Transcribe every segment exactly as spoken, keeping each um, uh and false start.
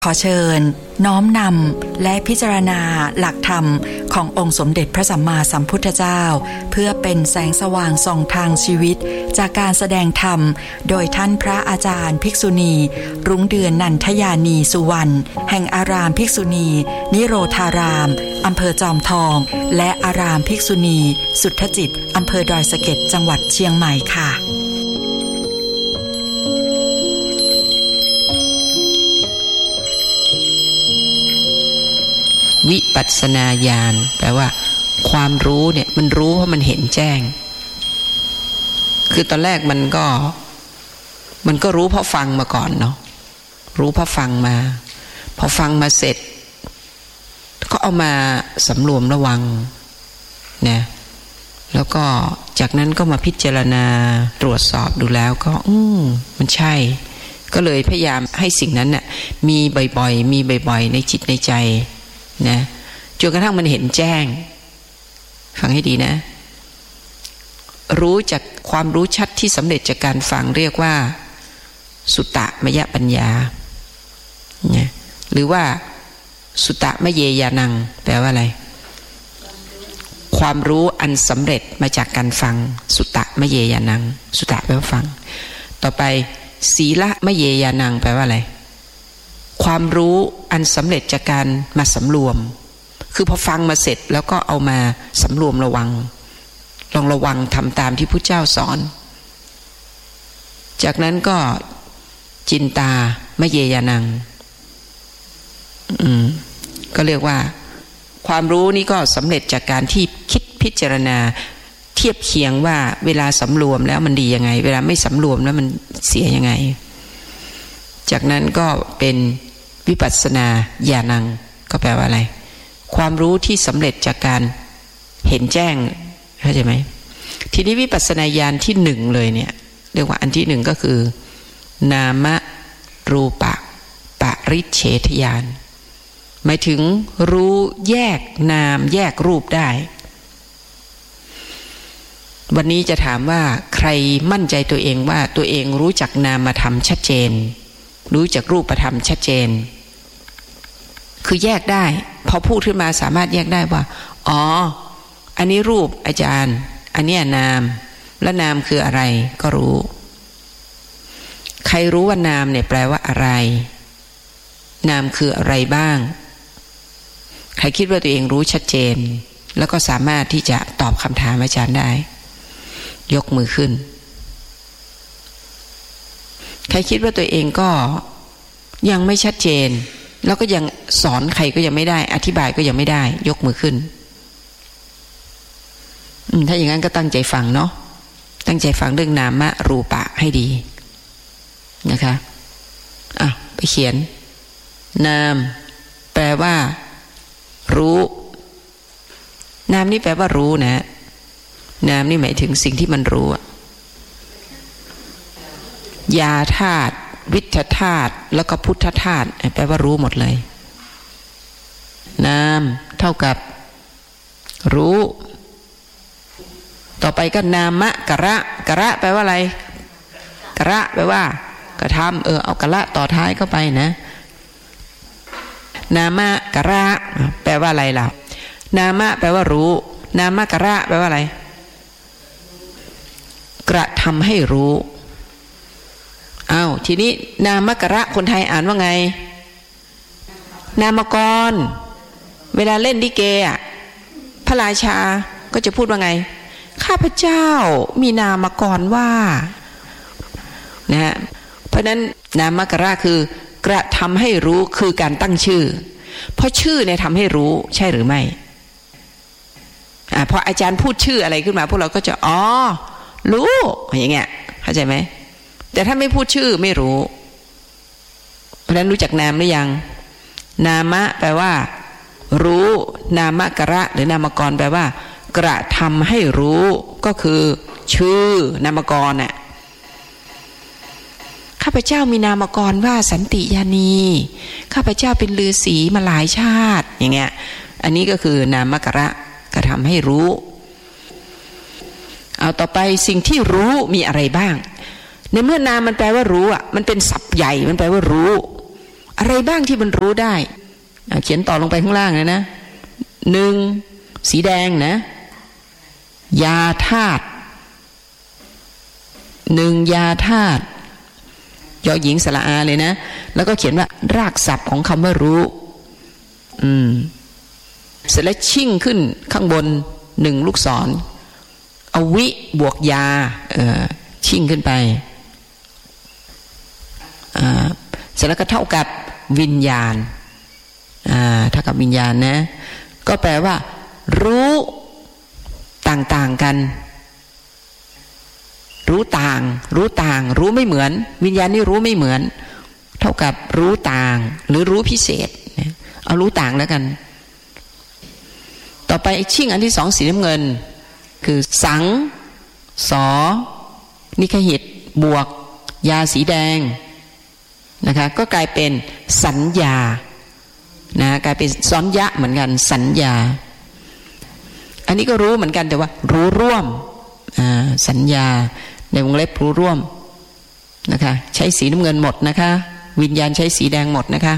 ขอเชิญน้อมนำและพิจารณาหลักธรรมขององค์สมเด็จพระสัมมาสัมพุทธเจ้าเพื่อเป็นแสงสว่างส่องทางชีวิตจากการแสดงธรรมโดยท่านพระอาจารย์ภิกษุณีรุ้งเดือนนันทยานีสุวรรณแห่งอารามภิกษุณีนิโรธารามอำเภอจอมทองและอารามภิกษุณีสุทธจิตอำเภอดอยสะเก็ดจังหวัดเชียงใหม่ค่ะวิปัสสนาญาณแปลว่าความรู้เนี่ยมันรู้เพราะมันเห็นแจ้งคือตอนแรกมันก็มันก็รู้เพราะฟังมาก่อนเนาะรู้เพราะฟังมาพอฟังมาเสร็จก็เอามาสำรวมระวังนะแล้วก็จากนั้นก็มาพิจารณาตรวจสอบดูแล้วก็อืมมันใช่ก็เลยพยายามให้สิ่งนั้นน่ะมีบ่อยๆมีบ่อยๆในจิตในใจนะจนกระทั่งมันเห็นแจ้งฟังให้ดีนะรู้จากความรู้ชัดที่สำเร็จจากการฟังเรียกว่าสุตตมยปัญญานะหรือว่าสุตตมเยยานังแปลว่าอะไรความรู้อันสำเร็จมาจากการฟังสุตตมเยยานังสุตตะแปลว่าฟังต่อไปศีลมเยยานังแปลว่าอะไรความรู้อันสำเร็จจากการมาสำรวมคือพอฟังมาเสร็จแล้วก็เอามาสำรวมระวังลองระวังทำตามที่พุทธเจ้าสอนจากนั้นก็จินตามเยยานังอืมก็เรียกว่าความรู้นี้ก็สำเร็จจากการที่คิดพิจารณาเทียบเคียงว่าเวลาสำรวมแล้วมันดียังไงเวลาไม่สำรวมแล้วมันเสียยังไงจากนั้นก็เป็นวิปัสสนาญาณังก็แปลว่าอะไรความรู้ที่สำเร็จจากการเห็นแจ้งเข้าใจไหมทีนี้วิปัสสนาญาณที่หนึ่งเลยเนี่ยเรียกว่าอันที่หนึ่งก็คือนามรูปะปริเฉทญาณหมายถึงรู้แยกนามแยกรูปได้วันนี้จะถามว่าใครมั่นใจตัวเองว่าตัวเองรู้จักนามธรรมชัดเจนรู้จักรูปธรรมชัดเจนคือแยกได้พอพูดขึ้นมาสามารถแยกได้ว่าอ๋ออันนี้รูปอาจารย์อันนี้นามและนามคืออะไรก็รู้ใครรู้ว่านามเนี่ยแปลว่าอะไรนามคืออะไรบ้างใครคิดว่าตัวเองรู้ชัดเจนแล้วก็สามารถที่จะตอบคำถามอาจารย์ได้ยกมือขึ้นใครคิดว่าตัวเองก็ยังไม่ชัดเจนแล้วก็ยังสอนใครก็ยังไม่ได้อธิบายก็ยังไม่ได้ยกมือขึ้นถ้าอย่างนั้นก็ตั้งใจฟังเนาะตั้งใจฟังเรื่องนามรูปะให้ดีนะคะอ่ะไปเขียนนามแปลว่ารู้นามนี่แปลว่ารู้นะนามนี่หมายถึงสิ่งที่มันรู้ยาธาตุวิทธธาตุแล้วก็พุทธธาตุแปลว่ารู้หมดเลยนามเท่ากับรู้ต่อไปก็นามะกะระกะระแปลว่าอะไรกะระแปลว่ากระทำเออเอากะระต่อท้ายเข้าไปนะนามะกะระแปลว่าอะไรล่ะนามะแปลว่ารู้นามะกะระแปลว่าอะไรกระทำให้รู้อ้าวทีนี้นามกระคนไทยอ่านว่าไงนามกรเวลาเล่นลิเกอ่ะพระราชาก็จะพูดว่าไงข้าพเจ้ามีนามกรว่านะฮะเพราะนั้นนามกระคือกระทำให้รู้คือการตั้งชื่อเพราะชื่อเนี่ยทำให้รู้ใช่หรือไม่อ่าพออาจารย์พูดชื่ออะไรขึ้นมาพวกเราก็จะอ๋อรู้อย่างเงี้ยเข้าใจไหมแต่ถ้าไม่พูดชื่อไม่รู้เพราะฉะนั้นรู้จักนามหรือยังนามะแปลว่ารู้นามกระหรือนามกรแปลว่ากระทำให้รู้ก็คือชื่อนามกรน่ะข้าพเจ้ามีนามกรว่าสันติยานีข้าพเจ้าเป็นฤาษีมาหลายชาติอย่างเงี้ยอันนี้ก็คือนามกระกระทำให้รู้เอาต่อไปสิ่งที่รู้มีอะไรบ้างในเมื่อนามมันแปลว่ารู้อ่ะมันเป็นศัพท์ใหญ่มันแปลว่ารู้อะไรบ้างที่มันรู้ได้เขียนต่อลงไปข้างล่างเลยนะหนึ่งสีแดงนะยาธาตุหนึ่งยาธาตุยอหญิงสระอาเลยนะแล้วก็เขียนว่ารากศัพท์ของคำว่ารู้อืมเสร็จแล้วชิ่งขึ้นข้างบนหนึ่งลูกศรเอาวิบวกยาเออชิ่งขึ้นไปอ่าเสร็จแล้วก็เท่ากับวิญญาณอ่าเท่ากับวิญญาณนะก็แปลว่ารู้ต่างๆกันรู้ต่างรู้ต่างรู้ไม่เหมือนวิญญาณนี่รู้ไม่เหมือนเท่ากับรู้ต่างหรือรู้พิเศษเอารู้ต่างแล้วกันต่อไปชิ่งอันที่สองสีน้ำเงินคือสังสอนิคหิตบวกยาสีแดงนะคะก็กลายเป็นสัญญานะกลายเป็นซ้อนยะเหมือนกันสัญญาอันนี้ก็รู้เหมือนกันแต่ว่ารู้ร่วมสัญญาในวงเล็บรู้ร่วมนะคะใช้สีน้ำเงินหมดนะคะวิญญาณใช้สีแดงหมดนะคะ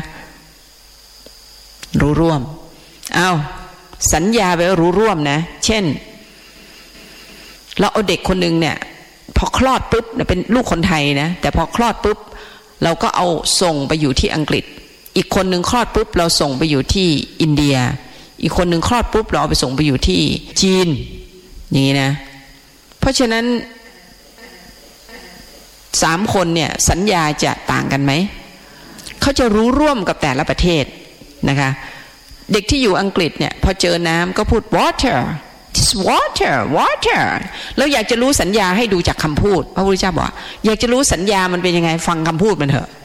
รู้ร่วมอ้าวสัญญาแปลว่ารู้ร่วมนะเช่นเราเอาเด็กคนหนึ่งเนี่ยพอคลอดปุ๊บเป็นลูกคนไทยนะแต่พอคลอดปุ๊บเราก็เอาส่งไปอยู่ที่อังกฤษอีกคนหนึ่งคลอดปุ๊บเราส่งไปอยู่ที่อินเดียอีกคนหนึ่งคลอดปุ๊บเราเอาไปส่งไปอยู่ที่จีนอย่างนี้นะเพราะฉะนั้นสามคนเนี่ยสัญญาจะต่างกันไหมเขาจะรู้ร่วมกับแต่ละประเทศนะคะเด็กที่อยู่อังกฤษเนี่ยพอเจอน้ำก็พูด water this water water แล้วอยากจะรู้สัญญาให้ดูจากคำพูดพระพุทธเจ้าบอกอยากจะรู้สัญญามันเป็นยังไงฟังคำพูดมันเถอะ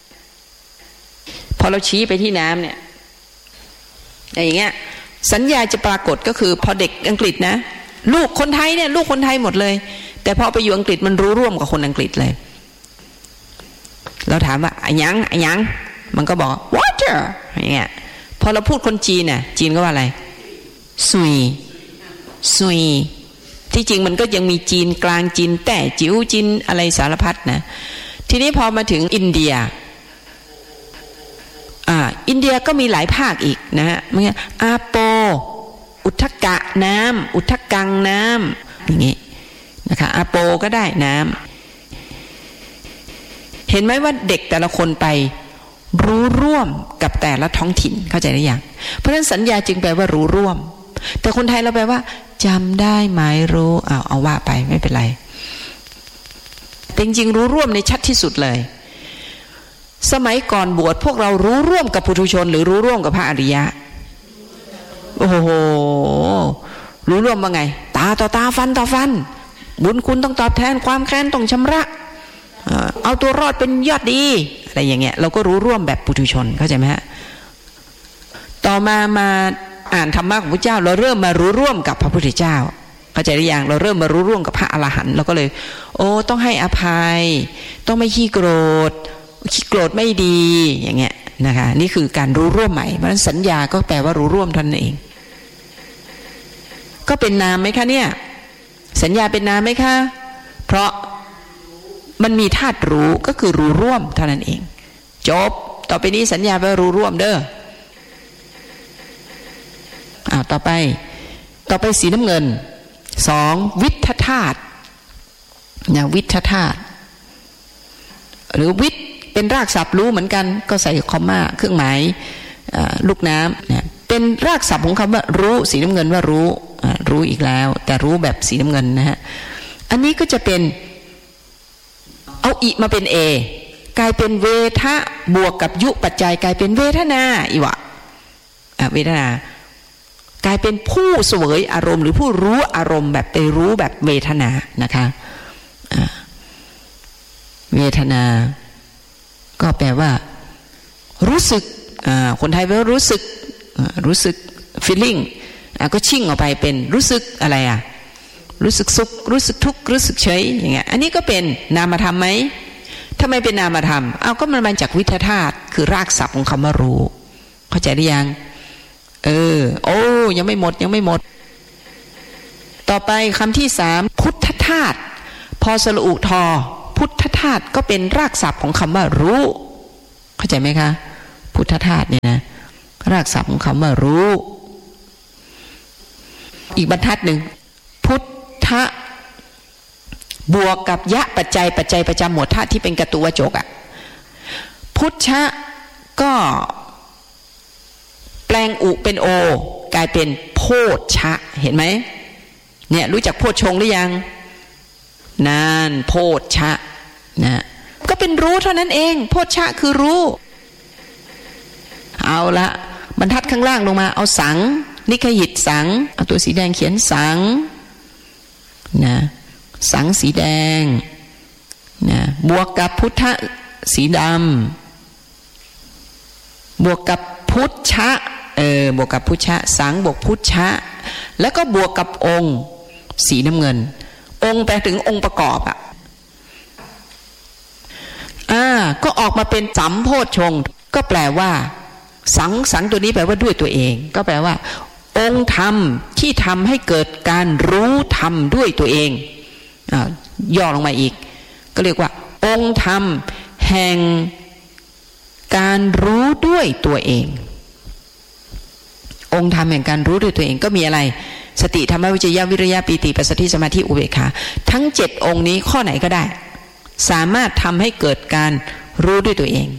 พอเราชี้ไปที่น้ำเนี่ยอย่างเงี้ยสัญญาจะปรากฏก็คือพอเด็กอังกฤษนะลูกคนไทยเนี่ยลูกคนไทยหมดเลยแต่พอไปอยู่อังกฤษมันรู้ร่วมกับคนอังกฤษเลยเราถามว่าอะยังอะยังมันก็บอก water อย่างเงี้ยพอเราพูดคนจีนน่ะจีนก็ว่าอะไรซุยซุยที่จริงมันก็ยังมีจีนกลางจีนแต่จิ๋วจีนอะไรสารพัดนะทีนี้พอมาถึงอินเดียอ่าอินเดียก็มีหลายภาคอีกนะฮะมันอาโปอุทกะน้ำอุทกังน้ำอย่างนี้นะคะอาโปก็ได้น้ำเห็นไหมว่าเด็กแต่ละคนไปรู้ร่วมกับแต่ละท้องถิ่นเข้าใจหรือยังเพราะฉะนั้นสัญญาจึงแปลว่ารู้ร่วมแต่คนไทยเราแปลว่าจำได้ไหมรู้เอาเอาว่าไปไม่เป็นไรแต่จริงๆรู้ร่วมในชัดที่สุดเลยสมัยก่อนบวชพวกเรารู้ร่วมกับปุถุชนหรือรู้ร่วมกับพระอริยะโอ้โหรู้ร่วมว่าไงตาต่อตาฟันต่อฟันบุญคุณต้องตอบแทนความแค้นต้องชำระเอาตัวรอดเป็นยอดดีอะไรอย่างเงี้ยเราก็รู้ร่วมแบบปุถุชนเข้าใจไหมฮะต่อมามาอ่านธรรมะของพระเจ้าเราเริ่มมารู้ร่วมกับพระพุทธเจ้าเข้าใจหรือยังเราเริ่มมารู้ร่วมกับพระอรหันต์เราก็เลยโอ้ต้องให้อภัยต้องไม่ขี้โกรธขี้โกรธไม่ดีอย่างเงี้ยนะคะนี่คือการรู้ร่วมใหม่เพราะฉะนั้นสัญญาก็แปลว่ารู้ร่วมท่านเองก็เป็นนามไหมคะเนี่ยสัญญาเป็นนามไหมคะเพราะมันมีธาตุรู้ก็คือรู้ร่วมเท่านั้นเองจบต่อไปนี้สัญญาแปลว่ารู้ร่วมเด้ออ้าวต่อไปต่อไปสีน้ำเงินสองวิทธธาตุนะวิทธธาตุหรือวิทเป็นรากศัพท์รู้เหมือนกันก็ใส่คอมมาเครื่องหมายลูกน้ำเนี่ยเป็นรากศัพท์ของคำว่ารู้สีน้ำเงินว่ารู้รู้อีกแล้วแต่รู้แบบสีน้ำเงินนะฮะอันนี้ก็จะเป็นเอาอิมาเป็นเอกลายเป็นเวทะบวกกับยุปัจจัยกลายเป็นเวทนาอีวะเวทนากลายเป็นผู้เสวยอารมณ์หรือผู้รู้อารมณ์แบบไปรู้แบบเวทนานะคะเวทนาก็แปลว่ารู้สึกคนไทยแปลว่ารู้สึกรู้สึก feeling ก็ชิ่งออกไปเป็นรู้สึกอะไรอ่ะรู้สึกสุขรู้สึกทุกข์รู้สึกเฉยอย่างเงี้ยอันนี้ก็เป็นนามธรรมไหมทำไมเป็นนามธรรมเอาก็มันมาจากวิทธาตุคือรากศัพท์ของคำว่ารู้เข้าใจหรือยังเออโอ้ยังไม่หมดยังไม่หมดต่อไปคำที่สามพุทธธาตุพอสระอุทอพุทธธาตุก็เป็นรากศัพท์ของคำว่ารู้เข้าใจไหมคะพุทธธาตุเนี่ยนะรากศัพท์ของคำว่ารู้อีกบรรทัดหนึ่งพุทธะบวกกับยะปัจจัยปัจจัยประจำหมวดธาตุที่เป็นกตุวโจกอะพุทธะก็แปลงอุเป็นโอกลายเป็นโพชฌะเห็นไหมเนี่ยรู้จักโพชฌงค์หรือยังนั่นโพชฌะนะก็เป็นรู้เท่านั้นเองโพชฌะคือรู้เอาละบรรทัดข้างล่างลงมาเอาสังนิคหิตสังเอาตัวสีแดงเขียนสังนะสังสีแดงนะบวกกับพุทธะสีดำบวกกับพุทธะเออบวกกับพุทธะสังบวกพุทธะแล้วก็บวกกับองค์สีน้ำเงินองค์แปลถึงองค์ประกอบอ่ะอ่าก็ออกมาเป็นสัมโพชฌงค์ก็แปลว่าสังสังตัวนี้แปลว่าด้วยตัวเองก็แปลว่าองค์ธรรมที่ทำให้เกิดการรู้ธรรมด้วยตัวเองอ่าย่อลงมาอีกก็เรียกว่าองค์ธรรมแห่งการรู้ด้วยตัวเององค์ธรรมแห่งการรู้ด้วยตัวเองก็มีอะไรสติธรรมวิจยะวิริยะปีติปัสสัทธิสมาธิอุเบกขาทั้งเจ็ดองค์นี้ข้อไหนก็ได้สามารถทำให้เกิดการรู้ด้วยตัวเอง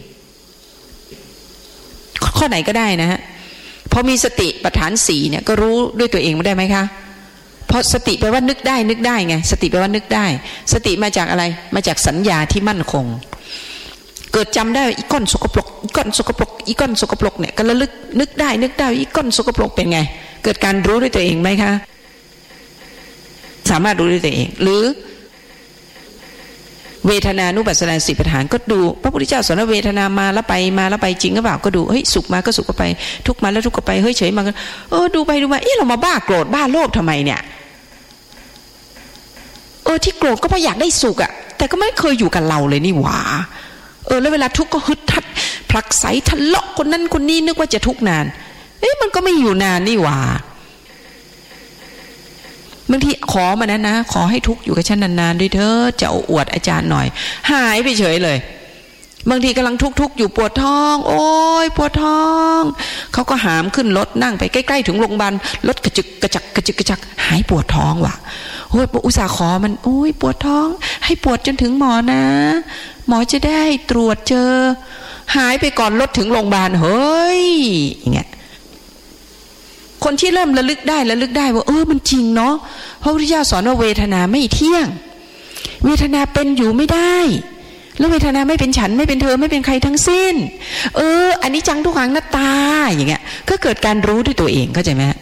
ข้อไหนก็ได้นะฮะพอมีสติปัฏฐานสี่เนี่ยก็รู้ด้วยตัวเองไม่ได้ไหมคะเพราะสติแปลว่านึกได้นึกได้ไงสติแปลว่านึกได้สติมาจากอะไรมาจากสัญญาที่มั่นคงเกิดจำได้อีก้อนสกปรกอีก้อนสกปรกอีก้อนสกปรกเนี่ยก็ระลึกนึกได้นึกได้อีก้อนสกปรกเป็นไงเกิดการรู้ด้วยตัวเองไหมคะสามารถรู้ด้วยตัวเองหรือเวทนานุปัสสนาสติปัฏฐานก็ดูพระพุทธเจ้าสอนเวทนามาแล้วไปมาแล้วไปจริงหรือเปล่าก็ดูเฮ้ยสุขมาก็สุขก็ไปทุกข์มาแล้วทุกข์ก็ไปเฮ้ยเฉยมาก็เออดูไปดูมาเอ๊ะเรามาบ้าโกรธบ้าโลภทำไมเนี่ยเออที่โกรธก็เพราะอยากได้สุขอะแต่ก็ไม่เคยอยู่กับเราเลยนี่หว่าเออแล้วเวลาทุกข์ก็ฮึดทัดผลักไสทะเลาะคนนั้นคนนี้นึกว่าจะทุกข์นานเอ๊ะมันก็ไม่อยู่นานนี่หว่าบางทีขอมานะนะขอให้ทุกข์อยู่กับฉันนานๆด้วยเถอะจะเอาอวดอาจารย์หน่อยหายไปเฉยเลยบางทีกำลังทุกข์ๆอยู่ปวดท้องโอ้ยปวดท้องเขาก็หามขึ้นรถนั่งไปใกล้ๆถึงโรงพยาบาลรถกระจึกกระจักกระจึกกระจักหายปวดท้องว่ะโอ้ยอุตส่าห์ขอมันโอ้ยปวดท้องให้ปวดจนถึงหมอนะหมอจะได้ตรวจเจอหายไปก่อนรถถึงโรงพยาบาลเฮ้ยอย่างเงี้ยคนที่เริ่มระลึกได้ระลึกได้ว่าเออมันจริงเนาะพระพุทธเจ้าสอนว่าเวทนาไม่เที่ยงเวทนาเป็นอยู่ไม่ได้แล้วเวทนาไม่เป็นฉันไม่เป็นเธอไม่เป็นใครทั้งสิ้นเอออันนี้จังทุกขังนัตตาอย่างเงี้ยก็เกิดการรู้ด้วยตัวเองเข้าใจไหม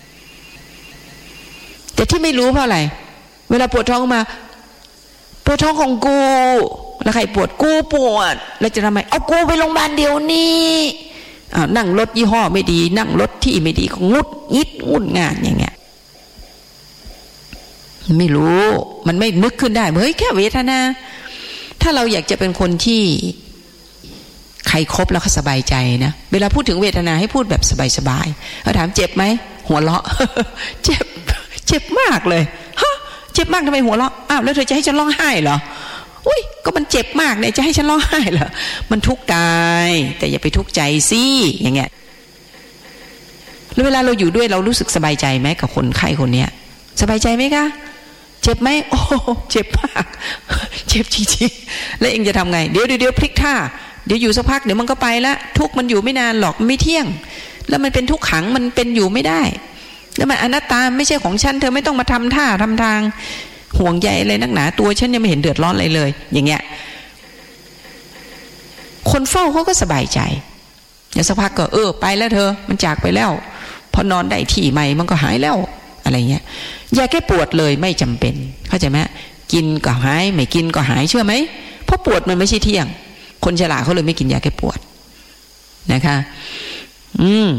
แต่ที่ไม่รู้เพราะอะไรเวลาปวดท้องมาปวดท้องของกูแล้วใครปวดกูปวดแล้วจะทำไมเอากูไปโรงพยาบาลเดี๋ยวนี้อ่านั่งรถยี่ห้อไม่ดีนั่งรถที่ไม่ดีก็งุดงิดงุดงานอย่างเงี้ยไม่รู้มันไม่นึกขึ้นได้เฮ้ยแค่เวทนาถ้าเราอยากจะเป็นคนที่ใครครบแล้วเขาสบายใจนะเวลาพูดถึงเวทนาให้พูดแบบสบายๆเขาถามเจ็บไหมหัวเราะ เจ็บเจ็บมากเลยฮะเจ็บมากทำไมหัวเราะอ้าวแล้วเธอจะให้ฉันร้องไห้เหรออุ้ยก็มันเจ็บมากเนี่ยจะให้ฉันร้องไห้เหรอมันทุกข์กายแต่อย่าไปทุกข์ใจสิอย่างเงี้ยแล้วเวลาเราอยู่ด้วยเรารู้สึกสบายใจไหมกับคนไข้คนเนี้ยสบายใจไหมคะเจ็บไหมโอ้เจ็บมากเจ็บจริงๆแล้วเองจะทำไงเดี๋ยวเดี๋ยวเดี๋ยวพลิกท่าเดี๋ยวอยู่สักพักเดี๋ยวมันก็ไปละทุกข์มันอยู่ไม่นานหรอกไม่เที่ยงแล้วมันเป็นทุกขังมันเป็นอยู่ไม่ได้แล้วมันอนัตตาไม่ใช่ของฉันเธอไม่ต้องมาทำท่าทำทางห่วงใยอะไรนักหนาตัวฉันยังไม่เห็นเดือดร้อนอะไรเลยอย่างเงี้ยคนเฝ้าเขาก็สบายใจเดี๋ยวสักพักก็เออไปแล้วเธอมันจากไปแล้วพอนอนได้ที่ใหม่มันก็หายแล้วอะไรเงี้ยยาแก้ปวดเลยไม่จำเป็นเข้าใจไหมกินก็หายไม่กินก็หายเชื่อไหมเพราะปวดมันไม่ใช่เที่ยงคนฉลาดเขาเลยไม่กินยาแก้ปวดนะคะอืม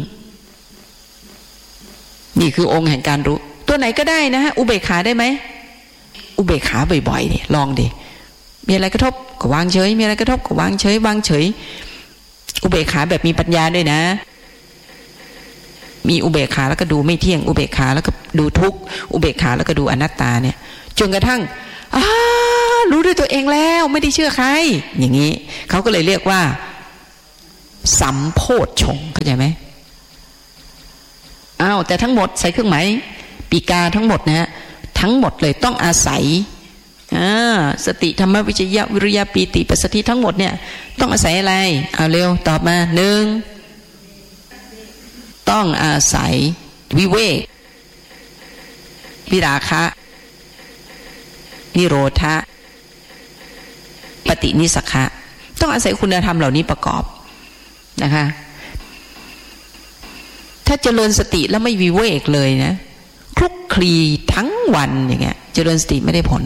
นี่คือองค์แห่งการรู้ตัวไหนก็ได้นะฮะอุเบกขาได้ไหมอุเบกขาบ่อยๆดิลองดิมีอะไรกระทบก็วางเฉยมีอะไรกระทบก็วางเฉยวางเฉยอุเบกขาแบบมีปัญญาด้วยนะมีอุเบกขาแล้วก็ดูไม่เที่ยงอุเบกขาแล้วก็ดูทุกข์อุเบกขาแล้วก็ดูอนัตตาเนี่ยจนกระทั่งอ้ารู้ด้วยตัวเองแล้วไม่ได้เชื่อใครอย่างนี้เขาก็เลยเรียกว่าสัมโพชฌงค์เข้าใจไหมอ้าวแต่ทั้งหมดใส่เครื่องหมายปีกาทั้งหมดนะฮะทั้งหมดเลยต้องอาศัยสติธรรมวิจยะวิริยะปีติปัสสติทั้งหมดเนี่ยต้องอาศัยอะไรเอาเร็วตอบมาหนึ่งต้องอาศัยวิเวกวิราคะนิโรธะปฏินิสขะต้องอาศัยคุณธรรมเหล่านี้ประกอบนะคะถ้าเจริญสติแล้วไม่วิเวกเลยนะคลุกคลีทั้งวันอย่างเงี้ยเจริญสติไม่ได้ผล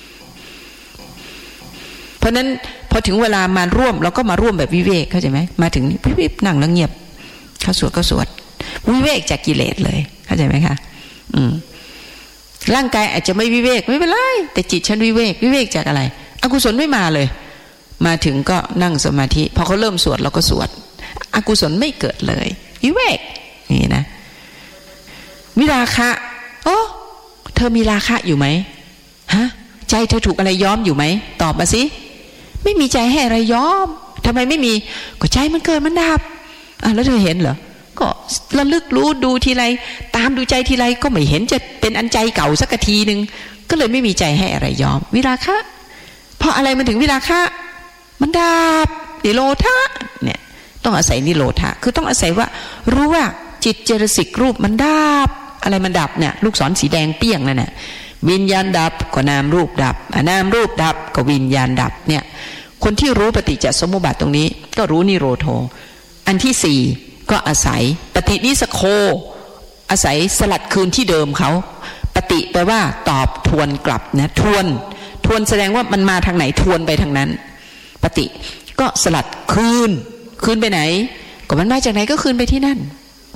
เพราะนั้นพอถึงเวลามาร่วมเราก็มาร่วมแบบวิเวกเข้าใจไหมมาถึงวิบนั่งแล้วเงียบเข้าสวดก็สวดวิเวกจากกิเลสเลยเข้าใจไหมคะอืมร่างกายอาจจะไม่วิเวกไม่เป็นไรแต่จิตฉันวิเวกวิเวกจากอะไรอกุศลไม่มาเลยมาถึงก็นั่งสมาธิพอเขาเริ่มสวดเราก็สวดอกุศลไม่เกิดเลยวิเวกนี่นะวิราคะโอ้เธอมีราคะอยู่ไหมฮะใจเธอถูกอะไรย้อมอยู่ไหมตอบมาสิไม่มีใจให้อะไรย้อมทำไมไม่มีก็ใจมันเกิดมันดับอ่ะแล้วเธอเห็นเหรอก็ระลึกรู้ดูทีไรตามดูใจทีไรก็ไม่เห็นจะเป็นอันใจเก่าสักทีนึงก็เลยไม่มีใจให้อะไรย้อมวิราคะเพราะอะไรมันถึงวิราคะมันดับนิโรธะเนี่ยต้องอาศัยนิโรธะคือต้องอาศัยว่ารู้ว่าจิตเจตสิกรูปมันดับอะไรมันดับเนี่ยลูกศรสีแดงเปี้ยงนั่นน่ะวิญญาณดับก็นามรูปดับนามรูปดับก็วิญญาณดับเนี่ยคนที่รู้ปฏิจจสมุปบาทตรงนี้ก็รู้นิโรโธอันที่สี่ก็อาศัยปฏินิสโคอาศัยสลัดคืนที่เดิมเขาปฏิแปลว่าตอบทวนกลับนะทวนทวนแสดงว่ามันมาทางไหนทวนไปทางนั้นปฏิก็สลัดคืนคืนไปไหนก็มันมาจากไหนก็คืนไปที่นั่น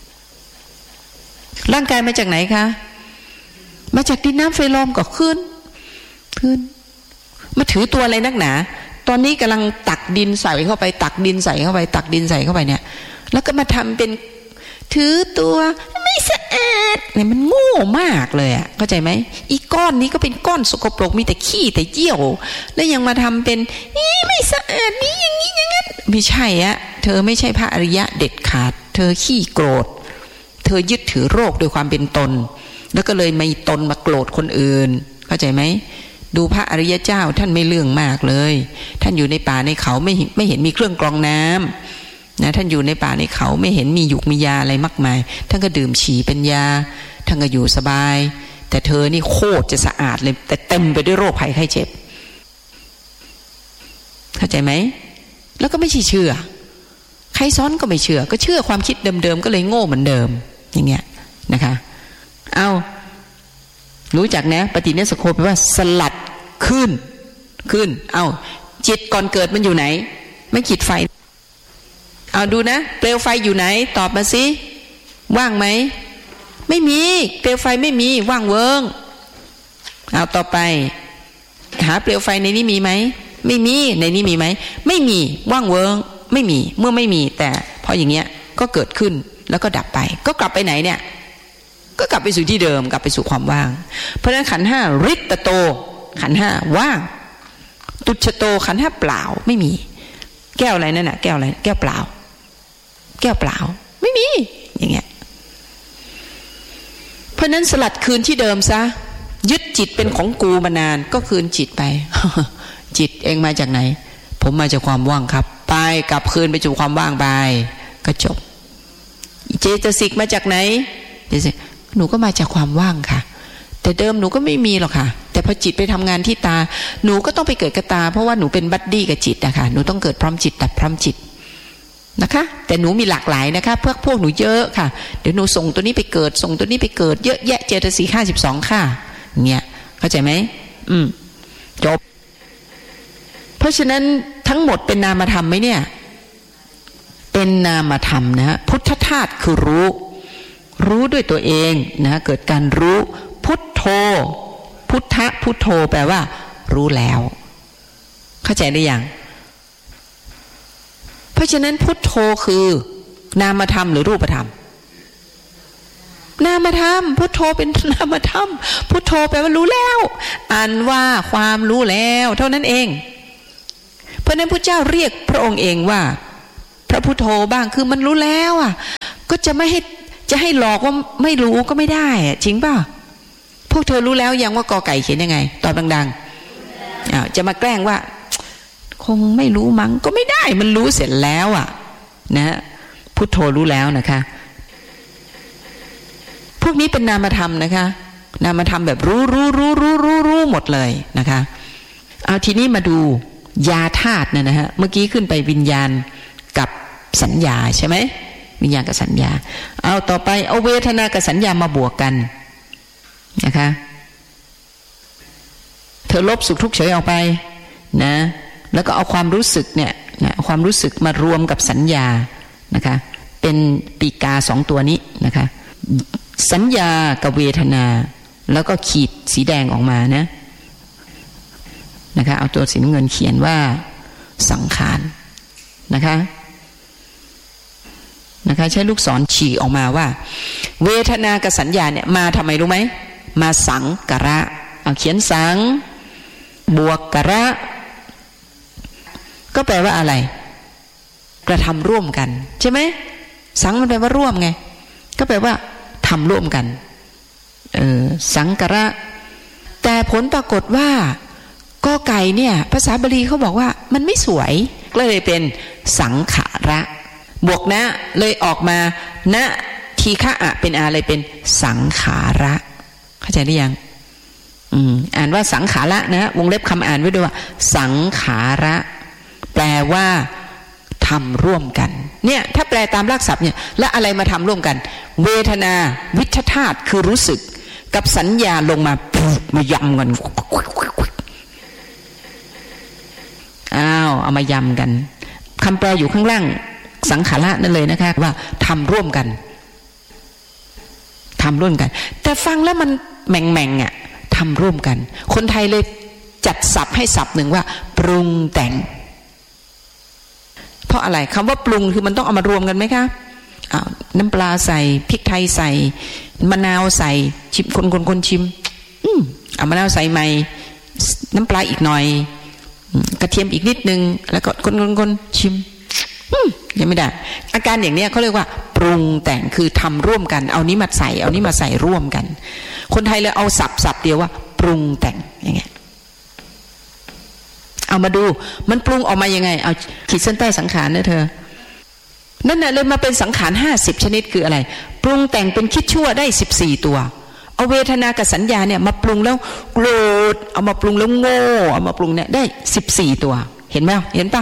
ร่างกายมาจากไหนคะมาจากดินน้ำไฟลมก็คืนคืนมาถือตัวอะไรนักหนาตอนนี้กำลังตักดินใส่เข้าไปตักดินใส่เข้าไปตักดินใส่เข้าไปเนี่ยแล้วก็มาทำเป็นถือตัวไม่สะอาดเนี่ยมันโง่มากเลยอ่ะเข้าใจไหมอีก้อนนี้ก็เป็นก้อนสกปรกมีแต่ขี้แต่เยี่ยวแล้วยังมาทำเป็นนี่ไม่สะอาดนี่อย่างนี้อย่างนั้นไม่ใช่อ่ะเธอไม่ใช่พระอริยะเด็ดขาดเธอขี้โกรธเธอยึดถือโรคโดยความเป็นตนแล้วก็เลยมีตนมาโกรธคนอื่นเข้าใจไหมดูพระอริยเจ้าท่านไม่เรื่องมากเลยท่านอยู่ในป่าในเขาไม่ไม่เห็นมีเครื่องกรองน้ำนะท่านอยู่ในป่าในเขาไม่เห็นมีหยุกมียาอะไรมากมายท่านก็ดื่มฉี่เป็นยาท่านก็อยู่สบายแต่เธอนี่โคตรจะสะอาดเลยแต่เต็มไปด้วยโรคภัยไข้เจ็บเข้าใจไหมแล้วก็ไม่ใช่เชื่อใครซ้อนก็ไม่เชื่อก็เชื่อความคิดเดิมๆก็เลยโง่เหมือนเดิมอย่างเงี้ยนะคะเอารู้จักนะปฏิเนสโคแปลว่าสลัดขึ้นขึ้นเอาจิตก่อนเกิดมันอยู่ไหนไม่จิตไฟเอาดูนะเปลวไฟอยู่ไหนตอบมาสิว่างไหมไม่มีเปลวไฟไม่มีว่างเวิงเอาต่อไปหาเปลวไฟในนี้มีไหมไม่มีในนี้มีไหมไม่มีว่างเวิงไม่มีเมื่อไม่มีแต่พออย่างเงี้ยก็เกิดขึ้นแล้วก็ดับไปก็กลับไปไหนเนี่ยก็กลับไปสู่ที่เดิมกลับไปสู่ความว่างเพราะฉะนั้นขันธ์ห้าริตโตขันธ์ห้าว่างตุจโตขันธ์ห้าเปล่าไม่มีแก้วอะไรนั่นน่ะแก้วอะไรแก้วเปล่าแก้วเปล่าไม่มีอย่างเงี้ยเพราะนั้นสลัดคืนที่เดิมซะยึดจิตเป็นของกูมานานก็คืนจิตไป จิตเองมาจากไหนผมมาจากความว่างครับไปกลับคืนไปสู่ความว่างไปก็จบเจตสิกมาจากไหนเจตสิกหนูก็มาจากความว่างค่ะแต่เดิมหนูก็ไม่มีหรอกค่ะแต่พอจิตไปทำงานที่ตาหนูก็ต้องไปเกิดกับตาเพราะว่าหนูเป็นบัดดี้กับจิตนะคะหนูต้องเกิดพร้อมจิตดับพร้อมจิตนะคะแต่หนูมีหลากหลายนะคะเพื่อพวกหนูเยอะค่ะเดี๋ยวหนูส่งตัวนี้ไปเกิดส่งตัวนี้ไปเกิดเยอะแยะเจตสิกห้าสิบสองค่ะเงี้ยเข้าใจไหมอืมจบเพราะฉะนั้นทั้งหมดเป็นนามธรรมไหมเนี่ยเป็นนามธรรมนะพุทธธาตุคือรู้รู้ด้วยตัวเองนะเกิดการรู้พุทโธพุทธะพุทโธแปลว่ารู้แล้วเข้าใจได้ยังเพราะฉะนั้นพุทโธคือนามธรรมหรือรูปธรรมนามธรรมพุทโธเป็นนามธรรมพุทโธแปลว่ารู้แล้วอ่านว่าความรู้แล้วเท่านั้นเองเพราะนั้นพระเจ้าเรียกพระองค์เองว่าพระพุทโธบ้างคือมันรู้แล้วอ่ะก็จะไม่ให้จะให้หลอกว่าไม่รู้ก็ไม่ได้อ่ะจริงป่ะพวกเธอรู้แล้วยังว่ากอไก่เขียนยังไงตอบดังๆอ้าวจะมาแกล้งว่าคงไม่รู้มั้งก็ไม่ได้มันรู้เสร็จแล้วอ่ะนะพุทโธรู้แล้วนะคะพวกนี้เป็นนามธรรมนะคะนามธรรมแบบรู้รู้รู้รู้รู้รู้หมดเลยนะคะเอาทีนี้มาดูยาธาตุเนี่ยนะฮะเมื่อกี้ขึ้นไปวิญญาณกับสัญญาใช่ไหมวิญญาณกับสัญญาเอาต่อไปเอาเวทนากับสัญญามาบวกกันนะคะเธอลบสุขทุกข์เฉยออกไปนะแล้วก็เอาความรู้สึกเนี่ยนะความรู้สึกมารวมกับสัญญานะคะเป็นปีกาสองตัวนี้นะคะสัญญากับเวทนาแล้วก็ขีดสีแดงออกมานะนะคะเอาตัวสีน้ำเงินเขียนว่าสังขารนะคะนะคะใช้ลูกศรฉีกออกมาว่าเวทนากับสัญญาเนี่ยมาทำไมรู้ไหมมาสังกระเอาเขียนสังบวกกระก็แปลว่าอะไรกระทำร่วมกันใช่ไหมสังมันแปลว่าร่วมไงก็แปลว่าทำร่วมกันเออสังกระแต่ผลปรากฏว่ากอไก่เนี่ยภาษาบาลีเขาบอกว่ามันไม่สวยก็เลยเป็นสังขาระบวกนะเลยออกมานะทีฆะอะเป็นอะไรเป็นสังขาระเข้าใจหรือยังอืมอ่านว่าสังขาระนะวงเล็บคำอ่านไว้ด้วยว่าสังขาระแปลว่าทำร่วมกันเนี่ยถ้าแปลตามรากศัพท์เนี่ยแล้วอะไรมาทำร่วมกันเวทนาวิทธาตุคือรู้สึกกับสัญญาลงมามายำกันอ้าวเอามายำกันคำแปลอยู่ข้างล่างสังขาระนั่นเลยนะคะว่าทำร่วมกันทำร่วมกันแต่ฟังแล้วมันแหม่งๆอ่ะทำร่วมกันคนไทยเลยจัดศัพท์ให้ศัพท์หนึ่งว่าปรุงแต่งเพราะอะไรคำว่าปรุงคือมันต้องเอามารวมกันไหมคะอ้าวน้ำปลาใส่พริกไทยใส่มะนาวใส่ชิมคนคนคนชิมอืมเอามะนาวใส่ใหม่น้ำปลาอีกหน่อยกระเทียมอีกนิดนึงแล้วก็คนคนคนชิมยังไม่ได้อาการอย่างนี้เขาเรียกว่าปรุงแต่งคือทำร่วมกันเอานี้มาใส่เอานี้มาใส่ร่วมกันคนไทยเลยเอาศัพท์ศัพท์เดียวว่าปรุงแต่งอย่างเงี้ยเอามาดูมันปรุงออกมายังไงเอาขีดเส้นใต้สังขารนะเธอนั่นน่ะเลยมาเป็นสังขารห้าสิบชนิดคืออะไรปรุงแต่งเป็นคิดชั่วได้สิบสี่ตัวเอาเวทนากับสัญญาเนี่ยมาปรุงแล้วโกรธเอามาปรุงแล้วโง่เอามาปรุงเนี่ยได้สิบสี่ตัวเห็นไหมเห็นป่ะ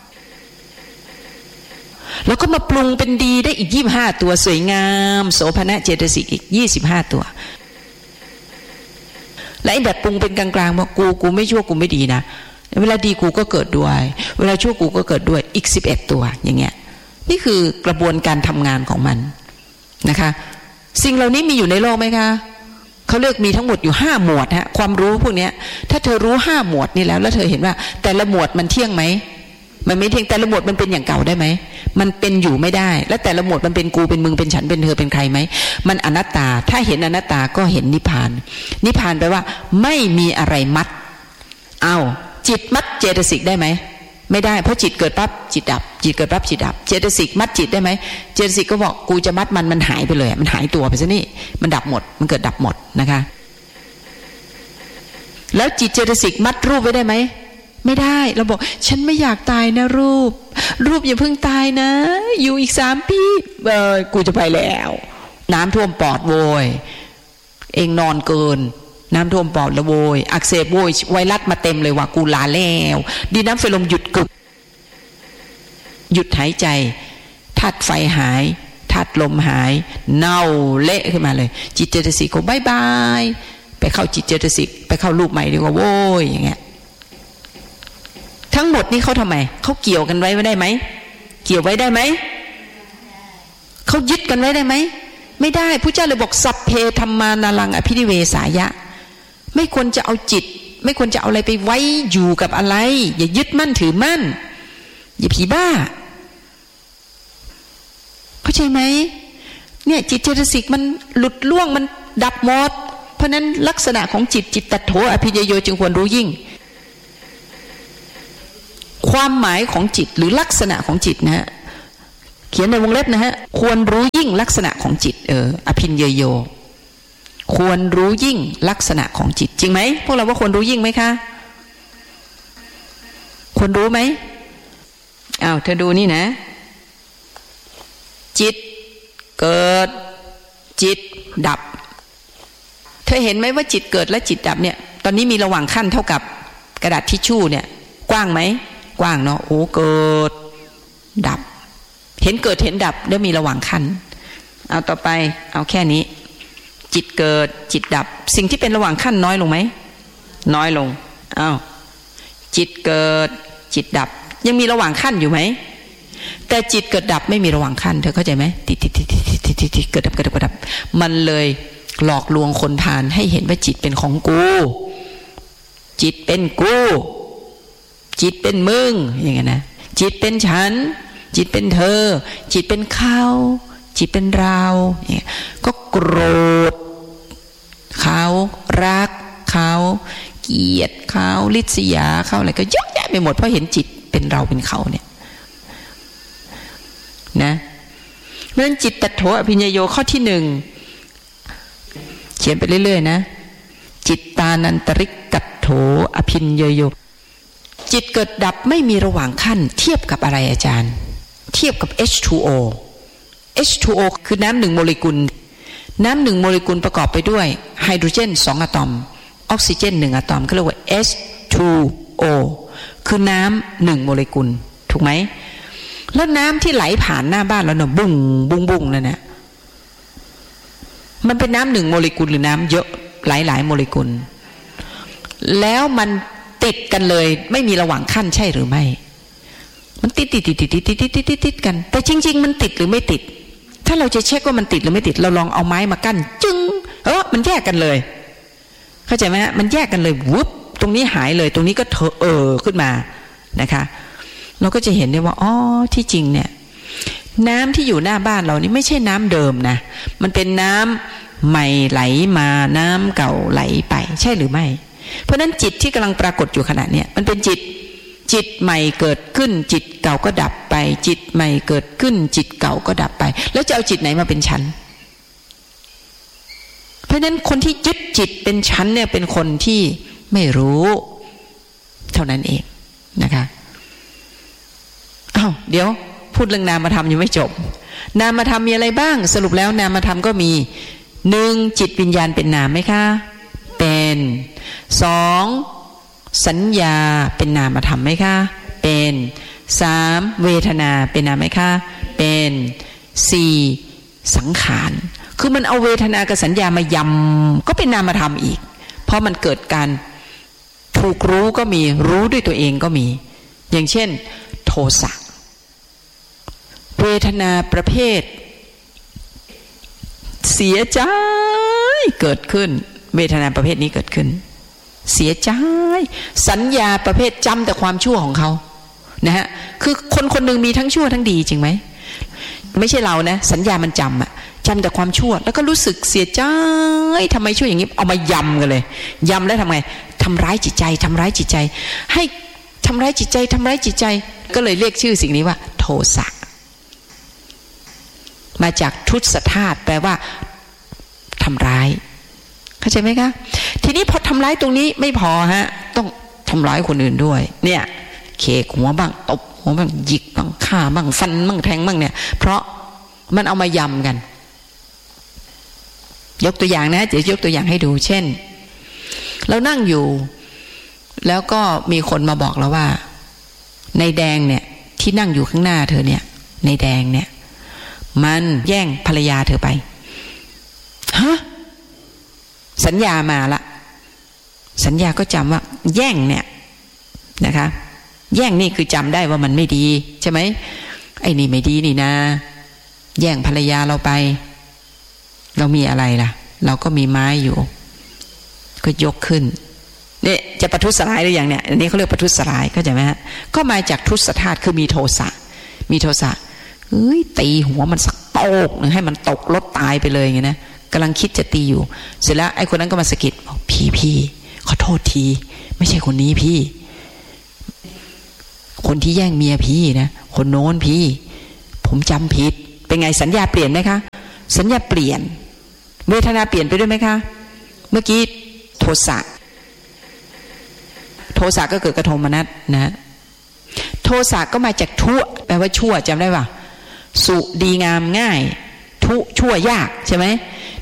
แล้วก็มาปรุงเป็นดีได้อีกยี่สิบห้าตัวสวยงามโสภณะเจตสิกอีกยี่สิบห้าตัวและไอ้แบบปรุงเป็นกลางๆว่ากูกูไม่ชั่วกูไม่ดีนะเวลาดีกูก็เกิดด้วยเวลาชั่วกูก็เกิดด้วยอีกสิบเอ็ดตัวอย่างเงี้ยนี่คือกระบวนการทำงานของมันนะคะสิ่งเหล่านี้มีอยู่ในโลกไหมคะเขาเรียกมีทั้งหมดอยู่ห้าหมวดฮะความรู้พวกนี้ถ้าเธอรู้ห้าหมวดนี่แล้วแล้วเธอเห็นว่าแต่ละหมวดมันเที่ยงไหมมันไม่เที่ยงแต่ละหมวดมันเป็นอย่างเก่าได้ไหมมันเป็นอยู่ไม่ได้และแต่ละหมวดมันเป็นกูเป็นมึงเป็นฉันเป็นเธอเป็นใครไหมมันอนัตตาถ้าเห็นอนัตตาก็เห็นนิพพานนิพพานแปลว่าไม่มีอะไรมัดเอาจิตมัดเจตสิกได้ไหมไม่ได้เพราะจิตเกิดปั๊บจิตดับจิตเกิดปั๊บจิตดับเจตสิกมัดจิตได้ไหมเจตสิกก็บอกกูจะมัดมันมันหายไปเลยมันหายตัวไปซะนี่มันดับหมดมันเกิดดับหมดนะคะแล้วจิตเจตสิกมัดรูปไว้ได้ไหมไม่ได้เราบอกฉันไม่อยากตายนะรูปรูปอย่าเพิ่งตายนะอยู่อีกสามปีเออกูจะไปแล้วน้ำท่วมปอดโวยเองนอนเกินน้ำท่วมปอดละโวยอักเสบโวยไวรัสมาเต็มเลยว่ากูลาแล้วดีน้ำไฟลมหยุดกึกหยุดหายใจธาตุไฟหายธาตุลมหายเน่าเละขึ้นมาเลยจิตเจตสิกก็บายบายไปเข้าจิตเจตสิกไปเข้ารูปใหม่ดีกว่าโว้ยอย่างเงี้ยทั้งหมดนี้เขาทำไมเขาเกี่ยวกันไว้ไม่ได้ไหมเกี่ยวไว้ได้ไหมเขายึดกันไว้ได้ไหมไม่ได้พระเจ้าเลยบอกสัพเพธัมมานารังอภินิเวสายะไม่ควรจะเอาจิตไม่ควรจะเอาอะไรไปไว้อยู่กับอะไรอย่ายึดมั่นถือมั่นอย่าผีบ้าเข้าใจไหมเนี่ยจิตเจตสิกมันหลุดล่วงมันดับหมดเพราะนั้นลักษณะของจิตจิตตัทโธอภิญโยจึงควรรู้ยิ่งความหมายของจิตหรือลักษณะของจิตนะเขียนในวงเล็บนะฮะควรรู้ยิ่งลักษณะของจิตเอออภินญโยควรรู้ยิ่งลักษณะของจิตจริงไหมพวกเราว่าควรรู้ยิ่งไหมคะควรรู้ไหมอ้าวเธอดูนี่นะจิตเกิดจิตดับเธอเห็นไหมว่าจิตเกิดและจิตดับเนี่ยตอนนี้มีระหว่างขั้นเท่ากับกระดาษทิชชู่เนี่ยกว้างไหมกว้างเนาะโอ้เกิดดับเห็นเกิดเห็นดับแล้วมีระหว่างขั้นเอาต่อไปเอาแค่นี้จิตเกิดจิตดับสิ่งที่เป็นระหว่างขั้นน้อยลงไหมน้อยลงอ้าวจิตเกิดจิตดับยังมีระหว่างขั้นอยู่ไหมแต่จิตเกิดดับไม่มีระหว่างขั้นเธอเข้าใจไหมติดติดติดติดติดติดติดเกิดดับเกิดดับเกิดดับมันเลยหลอกลวงคนพาลให้เห็นว่าจิตเป็นของกูจิตเป็นกูจิตเป็นมึงอย่างเงี้ยนะจิตเป็นฉันจิตเป็นเธอจิตเป็นเขาจิตเป็นเราเนี่ยก็โกรธเขารักเขาเกลียดเขาลิษยาเขาอะไรก็เยอะแยะไปหมดเพราะเห็นจิตเป็นเราเป็นเขาเนี่ยนะเพราะฉะนั้นจิตตัทโธอภิญญโยข้อที่หนึ่งเขียนไปเรื่อยๆนะจิตตานันตริกัตโธอภิญญโยจิตเกิดดับไม่มีระหว่างขั้นเทียบกับอะไรอาจารย์เทียบกับ เอช ทู โอ เอช ทู โอ คือน้ำหนึ่งโมเลกุลน้ำหนึ่งโมเลกุลประกอบไปด้วยไฮโดรเจนสองอะตอมออกซิเจนหนึ่งอะตอมเขาเรียกว่า เอช ทู โอ คือน้ำหนึ่งโมเลกุลถูกไหมแล้วน้ำที่ไหลผ่านหน้าบ้านเราเนี่ยบุ้งบุ้งบุ้งนั่นนะมันเป็นน้ำหนึ่งโมเลกุลหรือน้ำเยอะหลายหลายโมเลกุลแล้วมันติดกันเลยไม่มีระหว่างขั้นใช่หรือไม่มันติดติดติดติดติดติดติดติดติดกันแต่จริงๆมันติดหรือไม่ติดถ้าเราจะเช็คว่ามันติดหรือไม่ติดเราลองเอาไม้มากั้นจึงเออมันแยกกันเลยเข้าใจไหมฮะมันแยกกันเลยวุบตรงนี้หายเลยตรงนี้ก็เถอะเออขึ้นมานะคะเราก็จะเห็นได้ว่าอ๋อที่จริงเนี่ยน้ำที่อยู่หน้าบ้านเรานี่ไม่ใช่น้ำเดิมนะมันเป็นน้ำใหม่ไหลมาน้ำเก่าไหลไปใช่หรือไม่เพราะนั้นจิตที่กำลังปรากฏอยู่ขณะเนี้ยมันเป็นจิตจิตใหม่เกิดขึ้นจิตเก่าก็ดับไปจิตใหม่เกิดขึ้นจิตเก่าก็ดับไปแล้วจะเอาจิตไหนมาเป็นชั้นเพราะฉะนั้นคนที่ยึดจิตเป็นชั้นเนี่ยเป็นคนที่ไม่รู้เท่านั้นเองนะคะอ้าวเดี๋ยวพูดเรื่องนามธรรมยังไม่จบนามธรรมมีอะไรบ้างสรุปแล้วนามธรรมก็มีหนึ่งจิตวิญญาณเป็นนามไหมคะเป็นสองสัญญาเป็นนามธรรมไหมคะเป็นสามเวทนาเป็นนามไหมคะเป็นสี่สังขารคือมันเอาเวทนากับสัญญามายำก็เป็นนามธรรมอีกเพราะมันเกิดการถูกรู้ก็มีรู้ด้วยตัวเองก็มีอย่างเช่นโทสะเวทนาประเภทเสียใจเกิดขึ้นเวทนาประเภทนี้เกิดขึ้นเสียใจสัญญาประเภทจำแต่ความชั่วของเขานะฮะคือคนคนหนึ่งมีทั้งชั่วทั้งดีจริงไหมไม่ใช่เรานะสัญญามันจำอะจำแต่ความชั่วแล้วก็รู้สึกเสียใจทำไมชั่วอย่างนี้เอามายำกันเลยยำแล้วทำไงทำร้ายจิตใจทำร้ายจิตใจให้ทำร้ายจิตใจทำร้ายจิตใจก็เลยเรียกชื่อสิ่งนี้ว่าโทสะมาจากทุสธาตุแปลว่าทำร้ายเข้าใจไหมคะทีนี้พอทำร้ายตรงนี้ไม่พอฮะต้องทำร้ายคนอื่นด้วยเนี่ยเคกหัวบ้างตบหัวบ้างหยิกบ้างฆ่าบ้างฟันบ้างแทงบ้างเนี่ยเพราะมันเอามายำกันยกตัวอย่างนะจะยกตัวอย่างให้ดูเช่นเรานั่งอยู่แล้วก็มีคนมาบอกเราว่าในแดงเนี่ยที่นั่งอยู่ข้างหน้าเธอเนี่ยในแดงเนี่ยมันแย่งภรรยาเธอไปฮะสัญญามาละสัญญาก็จำว่าแย่งเนี่ยนะคะแย่งนี่คือจำได้ว่ามันไม่ดีใช่ไหมไอ้นี่ไม่ดีนี่นะแย่งภรรยาเราไปเรามีอะไรล่ะเราก็มีไม้อยู่ก็ยกขึ้นเนี่ยจะประทุษร้ายหรือยังเนี่ยอันนี้เขาเรียกประทุษร้ายเข้าใจไหมฮะก็มาจากทุสธาตุคือมีโทสะมีโทสะเอ้ยตีหัวมันสักโตกหนึ่งให้มันตกรถตายไปเลยอย่างเงี้ยนะกำลังคิดจะตีอยู่เสร็จแล้วไอ้คนนั้นก็มาสะกิดบอกพี่พี่ขอโทษทีไม่ใช่คนนี้พี่คนที่แย่งเมียพี่นะคนโน้นพี่ผผมจำผิดเป็นไงสัญญาเปลี่ยนไหมคะสัญญาเปลี่ยนเวทนาเปลี่ยนไปด้วยไหมคะเมื่อกี้โทสะโทสะก็เกิดกระโทมนัสนะโทสะก็มาจากทุแปลว่าชั่วจำได้ป่ะสุดีงามง่ายทุชั่วยากใช่ไหม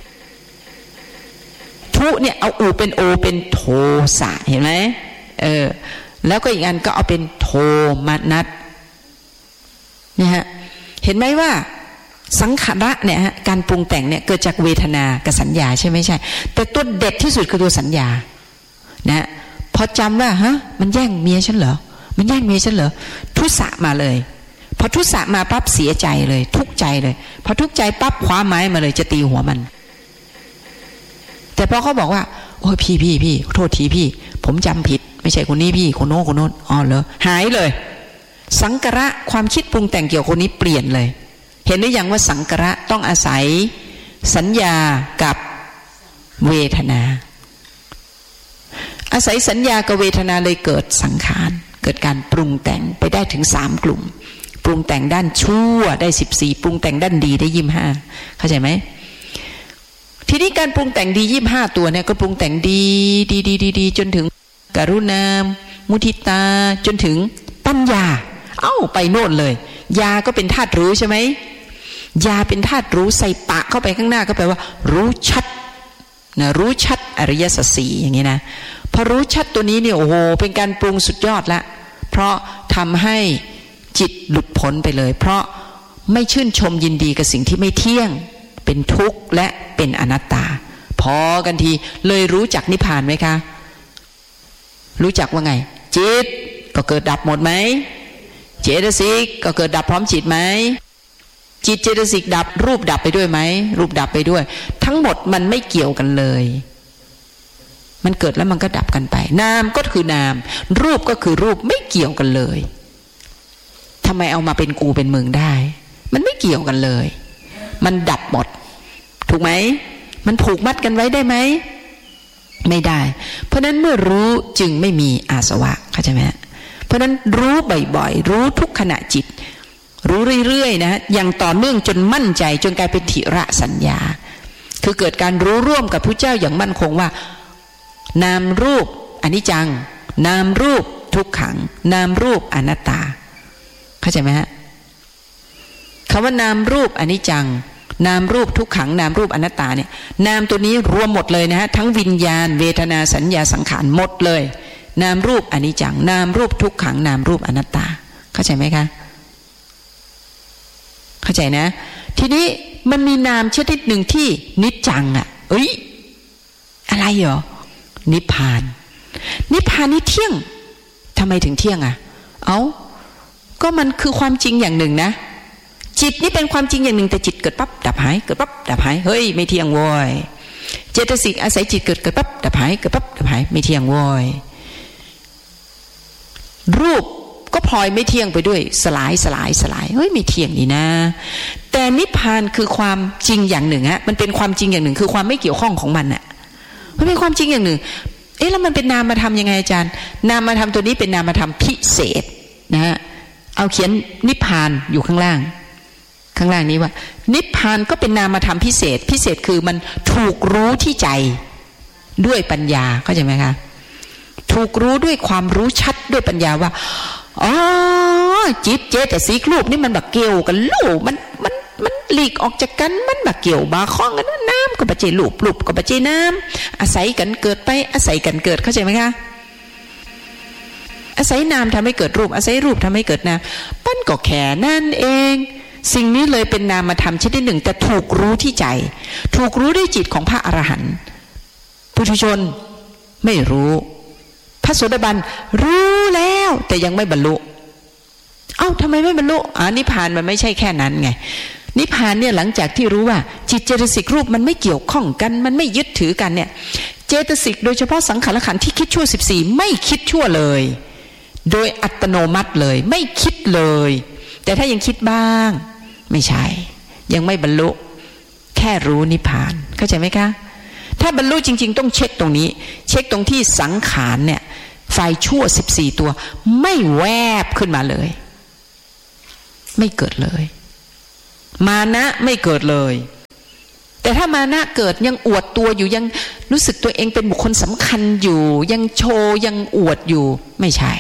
ทุเนี่ยเอาอูเป็นโอเป็นโทสะเห็นไหมเออแล้วก็อีกอันก็เอาเป็นโทมนัสเนี่ยฮะเห็นไหมว่าสังขารเนี่ยฮะการปรุงแต่งเนี่ยเกิดจากเวทนากับสัญญาใช่ไหมใช่แต่ตัวเด็ดที่สุดคือตัวสัญญานะพอจำว่าฮะมันแย่งเมียฉันเหรอมันแย่งเมียฉันเหรอทุสะมาเลยพอทุสะมาปั๊บเสียใจเลยทุกข์ใจเลยพอทุกข์ใจปั๊บคว้าไม้มาเลยจะตีหัวมันแต่พอเขาบอกว่าโอ้ยพี่พี่พี่โทษทีพี่ผมจำผิดไม่ใช่คนนี้พี่คนโน้นคนโน้นอ๋อเหรอหายเลยสังกระความคิดปรุงแต่งเกี่ยวกับคนนี้เปลี่ยนเลยเห็นหรือยังว่าสังกระต้องอาศัยสัญญากับเวทนาอาศัยสัญญากับเวทนาเลยเกิดสังขารเกิดการปรุงแต่งไปได้ถึงสามกลุ่มปรุงแต่งด้านชั่วได้สิบสี่ปรุงแต่งด้านดีได้ยี่สิบห้าเข้าใจไหมทีนี้การปรุงแต่งดียี่สิบห้าตัวเนี่ยก็ปรุงแต่งดีดีดีดีดีจนถึงกรุณามุทิตาจนถึงปัญญาเอ้าไปโน่นเลยยาก็เป็นธาตุรู้ใช่ไหมยาเป็นธาตุรู้ใส่ปากเข้าไปข้างหน้าก็แปลว่ารู้ชัดนะรู้ชัดอริยสัจสี่อย่างนี้นะพอรู้ชัดตัวนี้เนี่ยโอ้โหเป็นการปรุงสุดยอดละเพราะทำให้จิตหลุดพ้นไปเลยเพราะไม่ชื่นชมยินดีกับสิ่งที่ไม่เที่ยงเป็นทุกข์และเป็นอนัตตาพอกันทีเลยรู้จักนิพพานไหมคะรู้จักว่าไงจิตก็เกิดดับหมดไหมเจตสิกก็เกิดดับพร้อมจิตไหมจิตเจตสิกดับรูปดับไปด้วยไหมรูปดับไปด้วยทั้งหมดมันไม่เกี่ยวกันเลยมันเกิดแล้วมันก็ดับกันไปนามก็คือนามรูปก็คือรูปไม่เกี่ยวกันเลยทำไมเอามาเป็นกูเป็นมึงได้มันไม่เกี่ยวกันเลยมันดับหมดถูกไหมมันผูกมัดกันไว้ได้ไหมไม่ได้เพราะนั้นเมื่อรู้จึงไม่มีอาสวะเข้าใจไหมเพราะนั้นรู้บ่อยๆรู้ทุกขณะจิตรู้เรื่อยๆนะอย่างต่อเนื่องจนมั่นใจจนกลายเป็นถิระสัญญาคือเกิดการรู้ร่วมกับพระเจ้าอย่างมั่นคงว่านามรูปอนิจจังนามรูปทุกขังนามรูปอนัตตาเข้าใจไหมฮะคำว่านามรูปอนิจจังนามรูปทุกขังนามรูปอนัตตาเนี่ยนามตัวนี้รวมหมดเลยนะฮะทั้งวิญญาณเวทนาสัญญาสังขารหมดเลยนามรูปอนิจจังนามรูปทุกขังนามรูปอนัตตาเข้าใจไหมคะเข้าใจนะทีนี้มันมีนามชนิดหนึ่งที่นิจจังอ่ะเอ้ยอะไรเหรอนิพพานนิพพานนี่เที่ยงทำไมถึงเที่ยงอ่ะเอ้าก็มันคือความจริงอย่างหนึ่งนะจิตนี่เป็นความจริงอย่างหนึ่งแต่จิตเกิดปั๊บดับหายเกิดปั๊บดับหายเฮ้ยไม่เที่ยงโว้ยเจตสิกอาศัยจิตเกิดเกิดปั๊บดับหายเกิดปั๊บดับหายไม่เที่ยงโว้ยรูปก็พลอยไม่เที่ยงไปด้วยสลายสลายสลายเฮ้ยไม่เที่ยงนี่นะแต่นิพพานคือความจริงอย่างหนึ่งฮะมันเป็นความจริงอย่างหนึ่งคือความไม่เกี่ยวข้องของมันอะมันเป็นความจริงอย่างหนึ่งเอ๊ะแล้วมันเป็นนามธรรมยังไงอาจารย์นามธรรมตัวนี้เป็นนามธรรมพิเศษนะฮะเอาเขียนนิพพานอยู่ข้างล่างข้างล่างนี้ว่านิพพานก็เป็นนามธรรมพิเศษพิเศษคือมันถูกรู้ที่ใจด้วยปัญญาเข้าใจไหมคะถูกรู้ด้วยความรู้ชัดด้วยปัญญาว่าอ๋อจิตเจตสิกรูปนี่มันบักเกี่ยวกันลูกมันมันมันหลีกออกจากกันมันบักเกี่ยวบาคล้องกันน้ำก็ปัจเจลูปลูปก็ปัจเจน้ำอาศัยกันเกิดไปอาศัยกันเกิดเข้าใจไหมคะอาศัยนามทำให้เกิดรูปอาศัยรูปทำให้เกิดนามปั้นก็แค่นั่นเองสิ่งนี้เลยเป็นนามธรรมชนิดหนึ่งแต่ถูกรู้ที่ใจถูกรู้ด้วยจิตของพระอรหันต์ปุถุชนไม่รู้พระโสดาบันรู้แล้วแต่ยังไม่บรรลุเอ้าทำไมไม่บรรลุอ่านิพพานมันไม่ใช่แค่นั้นไงนิพพานเนี่ยหลังจากที่รู้ว่าจิตเจตสิกรูปมันไม่เกี่ยวข้องกันมันไม่ยึดถือกันเนี่ยเจตสิกโดยเฉพาะสังขารขันธ์ที่คิดชั่วสิบสี่ไม่คิดชั่วเลยโดยอัตโนมัติเลยไม่คิดเลยแต่ถ้ายังคิดบ้างไม่ใช่ยังไม่บรรลุแค่รู้นิพพานเข้าใจไหมคะถ้าบรรลุจริงๆต้องเช็คตรงนี้เช็คตรงที่สังขารเนี่ยฝ่ายชั่วสิบสี่ตัวไม่แวบขึ้นมาเลยไม่เกิดเลยมานะไม่เกิดเลยแต่ถ้ามานะเกิดยังอวดตัวอยู่ยังรู้สึกตัวเองเป็นบุคคลสำคัญอยู่ยังโชว์ยังอวดอยู่ไม่ใช่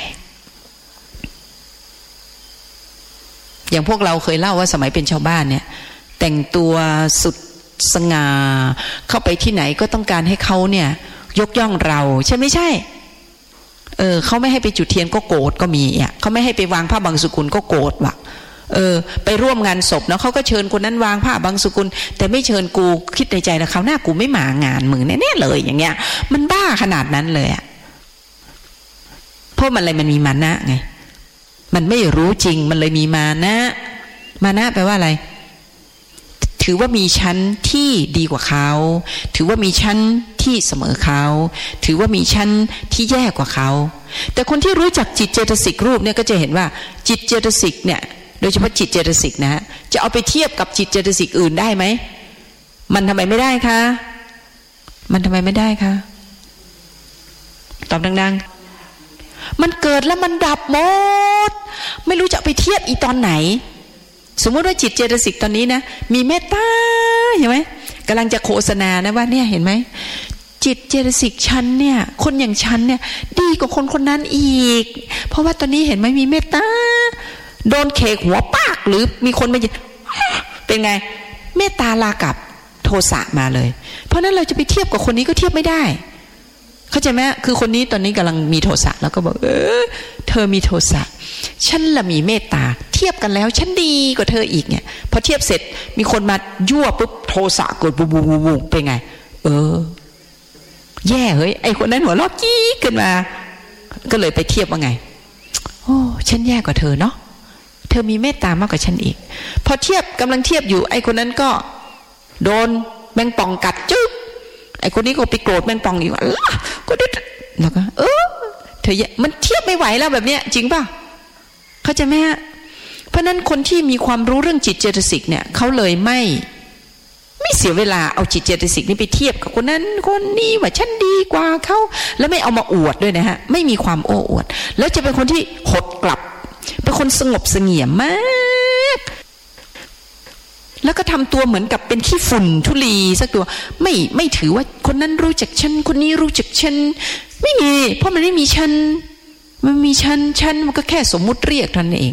อย่างพวกเราเคยเล่าว่าสมัยเป็นชาวบ้านเนี่ยแต่งตัวสุดสง่าเข้าไปที่ไหนก็ต้องการให้เขาเนี่ยยกย่องเราใช่ไม่ใช่เออเขาไม่ให้ไปจุดเทียนก็โกรธก็มีอ่ะเขาไม่ให้ไปวางผ้าบางสุกุลก็โกรธว่ะเออไปร่วมงานศพแล้วเขาก็เชิญคนนั้นวางผ้าบางสุกุลแต่ไม่เชิญกูคิดในใจนะเขาหน้ากูไม่มางานมึงแน่ๆเลยอย่างเงี้ยมันบ้าขนาดนั้นเลยอ่ะเพราะมันอะไรมันมีมานะไงมันไม่รู้จริงมันเลยมีมานะมานะแปลว่าอะไรถือว่ามีชั้นที่ดีกว่าเขาถือว่ามีชั้นที่เสมอเขาถือว่ามีชั้นที่แย่กว่าเขาแต่คนที่รู้จักจิตเจตสิกรูปเนี่ยก็จะเห็นว่าจิตเจตสิกเนี่ยโดยเฉพาะจิตเจตสิกนะฮะจะเอาไปเทียบกับจิตเจตสิกอื่นได้ไหมมันทำไมไม่ได้คะมันทำไมไม่ได้คะตอบดังๆมันเกิดแล้วมันดับหมดไม่รู้จะไปเทียบอีตอนไหนสมมติว่าจิตเจตสิกตอนนี้นะมีเมตตาเห็นไหมกำลังจะโฆษณานะว่าเนี่ยเห็นไหมจิตเจตสิกฉันเนี่ยคนอย่างฉันเนี่ยดีกว่าคนคนนั้นอีกเพราะว่าตอนนี้เห็นไหมมีเมตตาโดนเคกหัวปากหรือมีคนมาเป็นไงเมตตาลากับโทสะมาเลยเพราะนั้นเราจะไปเทียบกับคนนี้ก็เทียบไม่ได้เข้าใจไหมคือคนนี้ตอนนี้กำลังมีโทสะแล้วก็บอกเออเธอมีโทสะฉันละมีเมตตาเทียบกันแล้วฉันดีกว่าเธออีกเนี่ยพอเทียบเสร็จมีคนมายั่วปุ๊บโทสะเกิดบูบูบูบูเป็นไงเออแย่เฮ้ยไอคนนั้นหัวเราะกี้ขึ้นมาก็เลยไปเทียบว่าไงโอ้ฉันแย่กว่าเธอเนาะเธอมีเมตตามากกว่าฉันอีกพอเทียบกำลังเทียบอยู่ไอคนนั้นก็โดนแมงป่องกัดจึ๊บไอคนนี้ก็ไปโกรธแมงป่องอีกอะไรก็ได้แล้วก็เออเธอมันเทียบไม่ไหวแล้วแบบเนี้ยจริงป่ะเข้าใจไหมฮะเพราะนั้นคนที่มีความรู้เรื่องจิตเจตสิกเนี่ยเขาเลยไม่ไม่เสียเวลาเอาจิตเจตสิกนี้ไปเทียบกับคนนั้นคนนี้ว่าฉันดีกว่าเขาแล้วไม่เอามาอวดด้วยนะฮะไม่มีความโอ้อวดแล้วจะเป็นคนที่หดกลับเป็นคนสงบเสงี่ยมมากแล้วก็ทำตัวเหมือนกับเป็นขี้ฝุ่นทุลีสักตัวไม่ไม่ถือว่าคนนั้นรู้จักฉันคนนี้รู้จักฉันไม่มีเพราะมันไม่มีฉันมันมีฉันฉันมันก็แค่สมมุติเรียกเท่านั้นเอง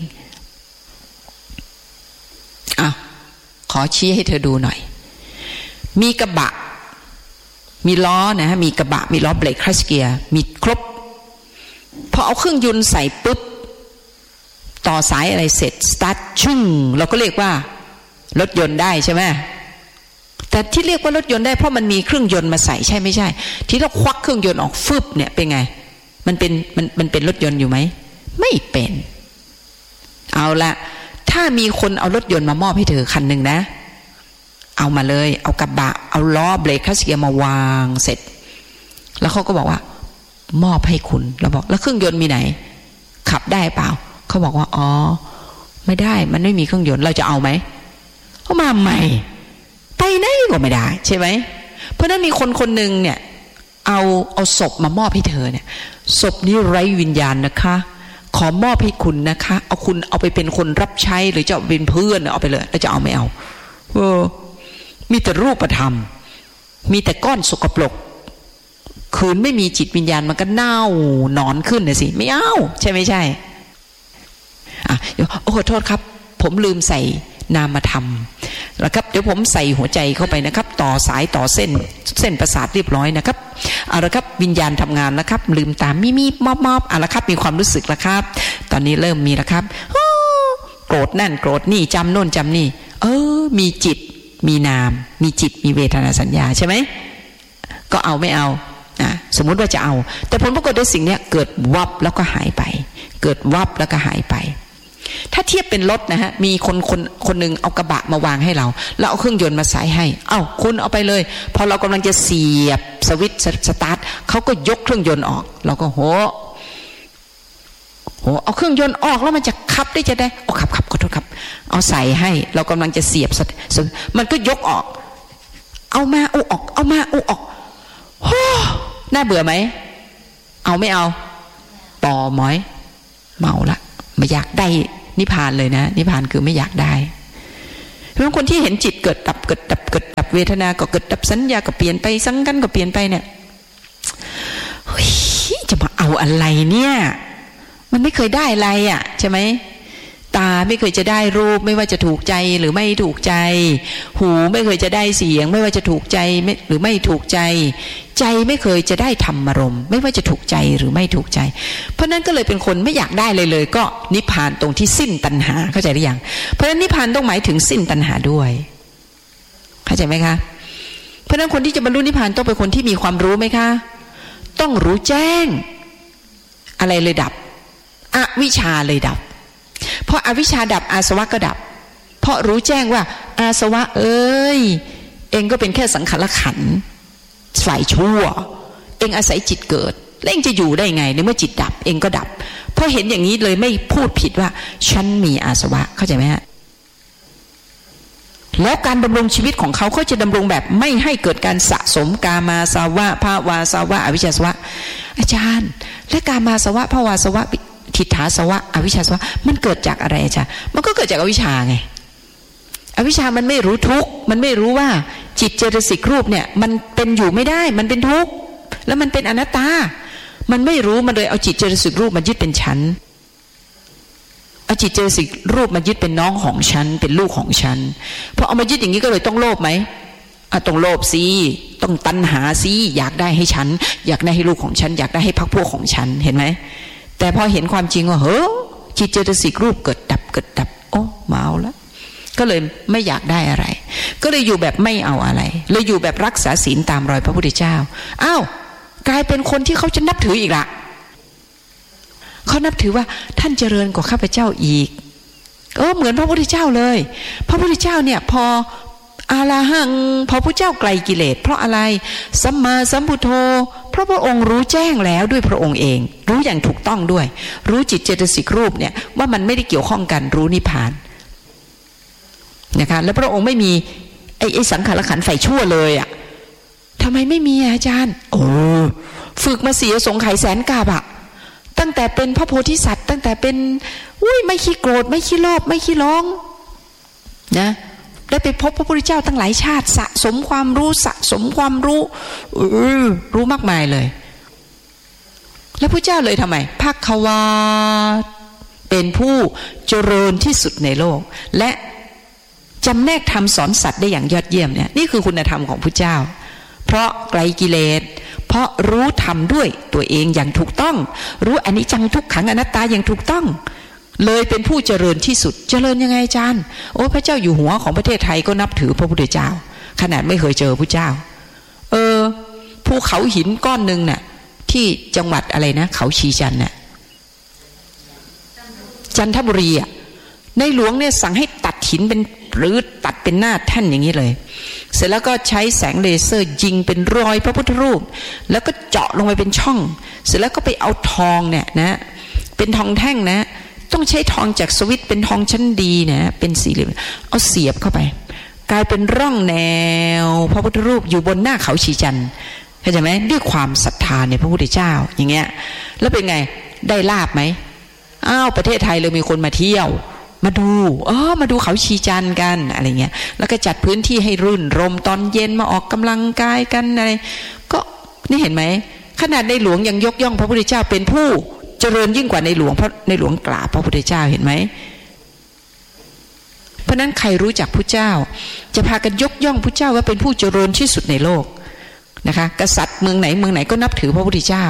อ่ะขอชี้ให้เธอดูหน่อยมีกระบะมีล้อนะฮะมีกระบะมีล้อเบรกคลัตช์เกียร์มีครบพอเอาเครื่องยนต์ใส่ปุ๊บต่อสายอะไรเสร็จสตาร์ทชึ่งเราก็เรียกว่ารถยนต์ได้ใช่ไหมแต่ที่เรียกว่ารถยนต์ได้เพราะมันมีเครื่องยนต์มาใส่ใช่ไม่ใช่ที่เราควักเครื่องยนต์ออกฟึบเนี่ยเป็นไงมันเป็นมันมันเป็นรถยนต์อยู่ไหมไม่เป็นเอาละถ้ามีคนเอารถยนต์มามอบให้เธอคันหนึ่งนะเอามาเลยเอากระบะเอาล้อเบรกคลัตช์เกียร์มาวางเสร็จแล้วเขาก็บอกว่ามอบให้คุณเราบอกแล้วเครื่องยนต์มีไหนขับได้เปล่าเขาบอกว่าอ๋อไม่ได้มันไม่มีเครื่องยนต์เราจะเอาไหมเขามาใหม่ไปไหนก็ไม่ได้ใช่ไหมเพราะนั้นมีคนคนหนึ่งเนี่ยเอาเอาศพมามอบให้เธอเนี่ยศพนี้ไร้วิญญาณนะคะขอมอบให้คุณนะคะเอาคุณเอาไปเป็นคนรับใช้หรือจะเป็นเพื่อนเอาไปเลยแล้วจะเอาไม่เอาเออมีแต่รูปธรรมมีแต่ก้อนสกปรกคืนไม่มีจิตวิญญาณมันก็เน่านอนขึ้นนะสิไม่เอาใช่ไม่ใช่อ่ะโอ้โทษครับผมลืมใส่นามธรรมแล้วครับเดี๋ยวผมใส่หัวใจเข้าไปนะครับต่อสายต่อเส้นเส้นประสาทเรียบร้อยนะครับเอาละครับวิญญาณทำงานแล้วครับลืมตามีมีมอบมอบเอาละครับมีความรู้สึกแล้วครับตอนนี้เริ่มมีแล้วครับโกรธนั่นโกรธนี่จำโน่นจำนี่เออมีจิตมีนามมีจิตมีเวทนาสัญญาใช่ไหมก็เอาไม่เอาอ่ะสมมุติว่าจะเอาแต่ผลปรากฏว่าสิ่งนี้เกิดวับแล้วก็หายไปเกิดวับแล้วก็หายไปถ้าเทียบเป็นรถนะฮะมีคนคนคนหนึ่งเอากระบะมาวางให้เราแล้วเอาเครื่องยนต์มาใส่ให้เอ้าคุณเอาไปเลยพอเรากำลังจะเสียบสวิตช์สตาร์ทเขาก็ยกเครื่องยนต์ออกเราก็โหโหเอาเครื่องยนต์ออกแล้วมันจะขับได้จะได้โอ้ขับขับขอโทษครับเอาใส่ให้เรากำลังจะเสียบมันก็ยกออกเอามาเอาออกเอามาเอาออกโหน่าเบื่อไหมเอาไม่เอาต่อหมอยเมาละไม่อยากได้นิพพานเลยนะนิพพานคือไม่อยากได้เพราะคนที่เห็นจิตเกิดดับเกิดดับเกิดดับเวทนาก็เกิดดับสัญญาก็เปลี่ยนไปสังขารก็เปลี่ยนไปเนี่ยจะมาเอาอะไรเนี่ยมันไม่เคยได้อะไรอ่ะใช่ไหมตาไม่เคยจะได้รูปไม่ว่าจะถูกใจหรือไม่ถูกใจหูไม่เคยจะได้เสียงไม่ว่าจะถูกใจหรือไม่ถูกใจใจไม่เคยจะได้ธรรมารมณ์ไม่ว่าจะถูกใจหรือไม่ถูกใจเพราะนั้นก็เลยเป็นคนไม่อยากได้เลยเลยก็นิพพานตรงที่สิ้นตัณหาเข้าใจหรือยังเพราะนั้นนิพพานต้องหมายถึงสิ้นตัณหาด้วยเข้าใจไหมคะเพราะนั้นคนที่จะบรรลุนิพพานต้องเป็นคนที่มีความรู้ไหมคะต้องรู้แจ้งอะไรเลยดับอวิชชาเลยดับเพราะอวิชชาดับอาสวะก็ดับเพราะรู้แจ้งว่าอาสวะเอ้ยเองก็เป็นแค่สังขารขันธ์ฝ่ายชั่วเองอาศัยจิตเกิดแล้วเองจะอยู่ได้ไงในเมื่อจิตดับเองก็ดับเพราะเห็นอย่างนี้เลยไม่พูดผิดว่าฉันมีอาสวะเข้าใจไหมฮะแล้วการดำรงชีวิตของเขาเขาจะดำรงแบบไม่ให้เกิดการสะสมกามาสาวะภาวาสาวะอวิชชาสวะอาจารย์และกามาสาวะภาวาสาวะทิฏฐาสวะอวิชชาสวะมันเกิดจากอะไรอาจารย์มันก็เกิดจากอวิชชาไงอวิชชามันไม่รู้ทุกข์มันไม่รู้ว่าจิตเจตสิกรูปเนี่ยมันเป็นอยู่ไม่ได้มันเป็นทุกข์แล้วมันเป็นอนัตตามันไม่รู้มันเลยเอาจิตเจตสิกรูปมายึดเป็นฉันเอาจิตเจตสิกรูปมายึดเป็นน้องของฉันเป็นลูกของฉันพอเอามายึดอย่างนี้ก็เลยต้องโลภไหมอ่ะต้องโลภสิต้องตัณหาสิอยากได้ให้ฉันอยากได้ให้ลูกของฉันอยากได้ให้พรรคพวกของฉันเห็นไหมแต่พอเห็นความจริงว่าเฮ้อจิตเจตสิกรูปเกิดดับเกิดดับโอ้เมาแล้วก็เลยไม่อยากได้อะไรก็เลยอยู่แบบไม่เอาอะไรเลยอยู่แบบรักษาศีลตามรอยพระพุทธเจ้าอ้าวกลายเป็นคนที่เขาจะนับถืออีกละเขานับถือว่าท่านเจริญกว่าข้าพเจ้าอีกเออเหมือนพระพุทธเจ้าเลยพระพุทธเจ้าเนี่ยพออาลาหังพอพระเจ้าไกลกิเลสเพราะอะไรสัมมาสัมพุทโธเพราะพระองค์รู้แจ้งแล้วด้วยพระองค์เองรู้อย่างถูกต้องด้วยรู้จิตเจตสิกรูปเนี่ยว่ามันไม่ได้เกี่ยวข้องกันรู้นิพพานนะคะแล้วพระองค์ไม่มีไอ้ไอ้สังขารขันธ์ฝ่ายชั่วเลยอ่ะทำไมไม่มีอาจารย์โอ้ฝึกมาเสียสงไขยแสนกาบอะตั้งแต่เป็นพระโพธิสัตว์ตั้งแต่เป็นอุ้ยไม่ขี้โกรธไม่ขี้โลภไม่ขี้ร้องนะได้ไปพบพระพุทธเจ้าตั้งหลายชาติสะสมความรู้สะสมความรู้เออรู้มากมายเลยแล้วพระเจ้าเลยทำไมภควาเป็นผู้เจริญที่สุดในโลกและจำแนกธรรมสอนสัตว์ได้อย่างยอดเยี่ยมเนี่ยนี่คือคุณธรรมของพระเจ้าเพราะไกลกิเลสเพราะรู้ธรรมด้วยตัวเองอย่างถูกต้องรู้อนิจจังทุกขังอนัตตาอย่างถูกต้องเลยเป็นผู้เจริญที่สุดเจริญยังไงอาจารย์โอ้พระเจ้าอยู่หัวของประเทศไทยก็นับถือพระพุทธเจ้าขนาดไม่เคยเจอพระเจ้าเออภูเขาหินก้อนหนึ่งน่ะที่จังหวัดอะไรนะเขาชีจันทร์น่ะจันทบุรีอ่ะในหลวงเนี่ยสั่งให้ตัดหินเป็นหรือตัดเป็นหน้าแท่นอย่างนี้เลยเสร็จแล้วก็ใช้แสงเลเซอร์ยิงเป็นรอยพระพุทธรูปแล้วก็เจาะลงไปเป็นช่องเสร็จแล้วก็ไปเอาทองเนี่ยนะเป็นทองแท่งนะต้องใช้ทองจากสวิตเป็นทองชั้นดีนะเป็นสี่เหลี่ยมเอาเสียบเข้าไปกลายเป็นร่องแนวพระพุทธรูปอยู่บนหน้าเขาชีจันทร์เข้าใจไหมด้วยความศรัทธาในพระพุทธเจ้าอย่างเงี้ยแล้วเป็นไงได้ลาภไหมอ้าวประเทศไทยเลยมีคนมาเที่ยวมาดูเออมาดูเขาชีจันทร์กันอะไรเงี้ยแล้วก็จัดพื้นที่ให้รื่นรมตอนเย็นมาออกกำลังกายกันอะไรก็นี่เห็นไหมขนาดในหลวงยังยกย่องพระพุทธเจ้าเป็นผู้เจริญยิ่งกว่าในหลวงเพราะในหลวงกราบพระพุทธเจ้าเห็นไหมเพราะนั้นใครรู้จักพระเจ้าจะพากันยกย่องพระเจ้าว่าเป็นผู้เจริญที่สุดในโลกนะคะกษัตริย์เมืองไหนเมืองไหนก็นับถือพระพุทธเจ้า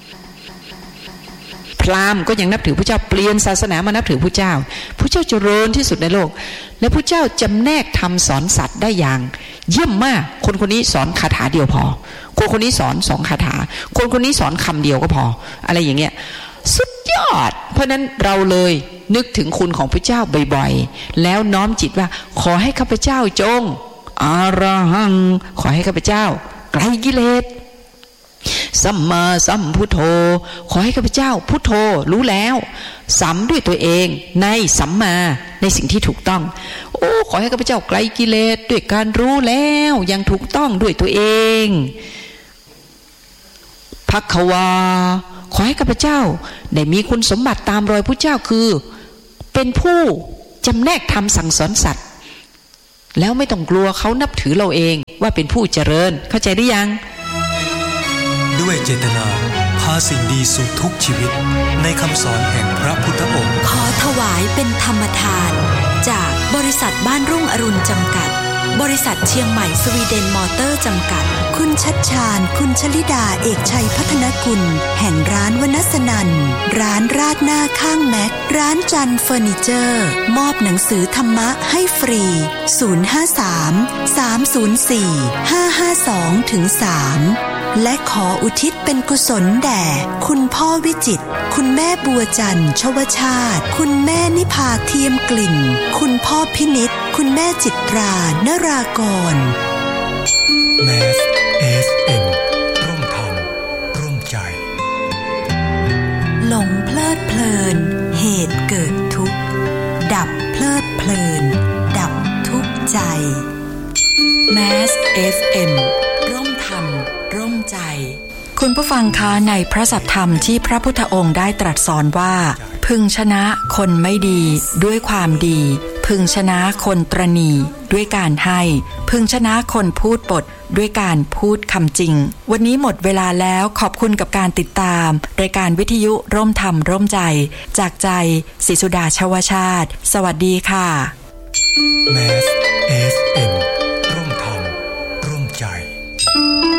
พราหมณ์ก็ยังนับถือพระเจ้าเปลี่ยนศาสนามานับถือพระเจ้าพระเจ้าเจริญที่สุดในโลกและพระเจ้าจำแนกธรรมสอนสัตว์ได้อย่างเยี่ยมมากคนคนนี้สอนคาถาเดียวพอคนคนนี้สอนสองคาถาคนคนนี้สอนคำเดียวก็พออะไรอย่างเงี้ยสุดยอดเพราะนั้นเราเลยนึกถึงคุณของพระเจ้าบ่อยๆแล้วน้อมจิตว่าขอให้ข้าพเจ้าจงอาระหังขอให้ข้าพเจ้าไกลกิเลสสัมมาสัมพุทโธขอให้ข้าพเจ้าพุทโธรู้แล้วสัมด้วยตัวเองในสัมมาในสิ่งที่ถูกต้องโอ้ขอให้ข้าพเจ้าไกลกิเลสด้วยการรู้แล้วยังถูกต้องด้วยตัวเองภควาขอให้ข้าพเจ้าได้มีคุณสมบัติตามรอยพระเจ้าคือเป็นผู้จำแนกธรรมสั่งสอนสัตว์แล้วไม่ต้องกลัวเขานับถือเราเองว่าเป็นผู้เจริญเข้าใจหรือยังด้วยเจตนาพาสิ่งดีสู่ทุกชีวิตในคำสอนแห่งพระพุทธองค์ขอถวายเป็นธรรมทานจากบริษัทบ้านรุ่งอรุณจำกัดบริษัทเชียงใหม่สวีเดนมอเตอร์จำกัดคุณชัดชาญคุณชลิดาเอกชัยพัฒนกุลแห่งร้านวนัสนันร้านราดหน้าข้างแม็กร้านจันเฟอร์นิเจอร์มอบหนังสือธรรมะให้ฟรีศูนย์ ห้า สาม สาม ศูนย์ สี่ ห้า ห้า สอง สาม และขออุทิศเป็นกุศลแด่คุณพ่อวิจิตรคุณแม่บัวจันทร์ชวชาติคุณแม่นิพาเทียมกลิ่นคุณพ่อพินิจคุณแม่จิตรานรากรแมส เอฟ เอ็ม ร่วมธรรมร่วมใจหลงเพลิดเพลินเหตุเกิดทุกข์ดับเพลิดเพลินดับทุกข์ใจแมส เอฟ เอ็ม ร่วมธรรมร่วมใจคุณผู้ฟังคะในพระสัทธรรมที่พระพุทธองค์ได้ตรัสสอนว่าพึงชนะคนไม่ดีด้วยความดีพึงชนะคนตระหนี่ด้วยการให้พึงชนะคนพูดปดด้วยการพูดคำจริงวันนี้หมดเวลาแล้วขอบคุณกับการติดตามรายการวิทยุร่วมธรรมร่วมใจจากใจศรีสุดาชวชาติสวัสดีค่ะแมส เอฟ เอ็ม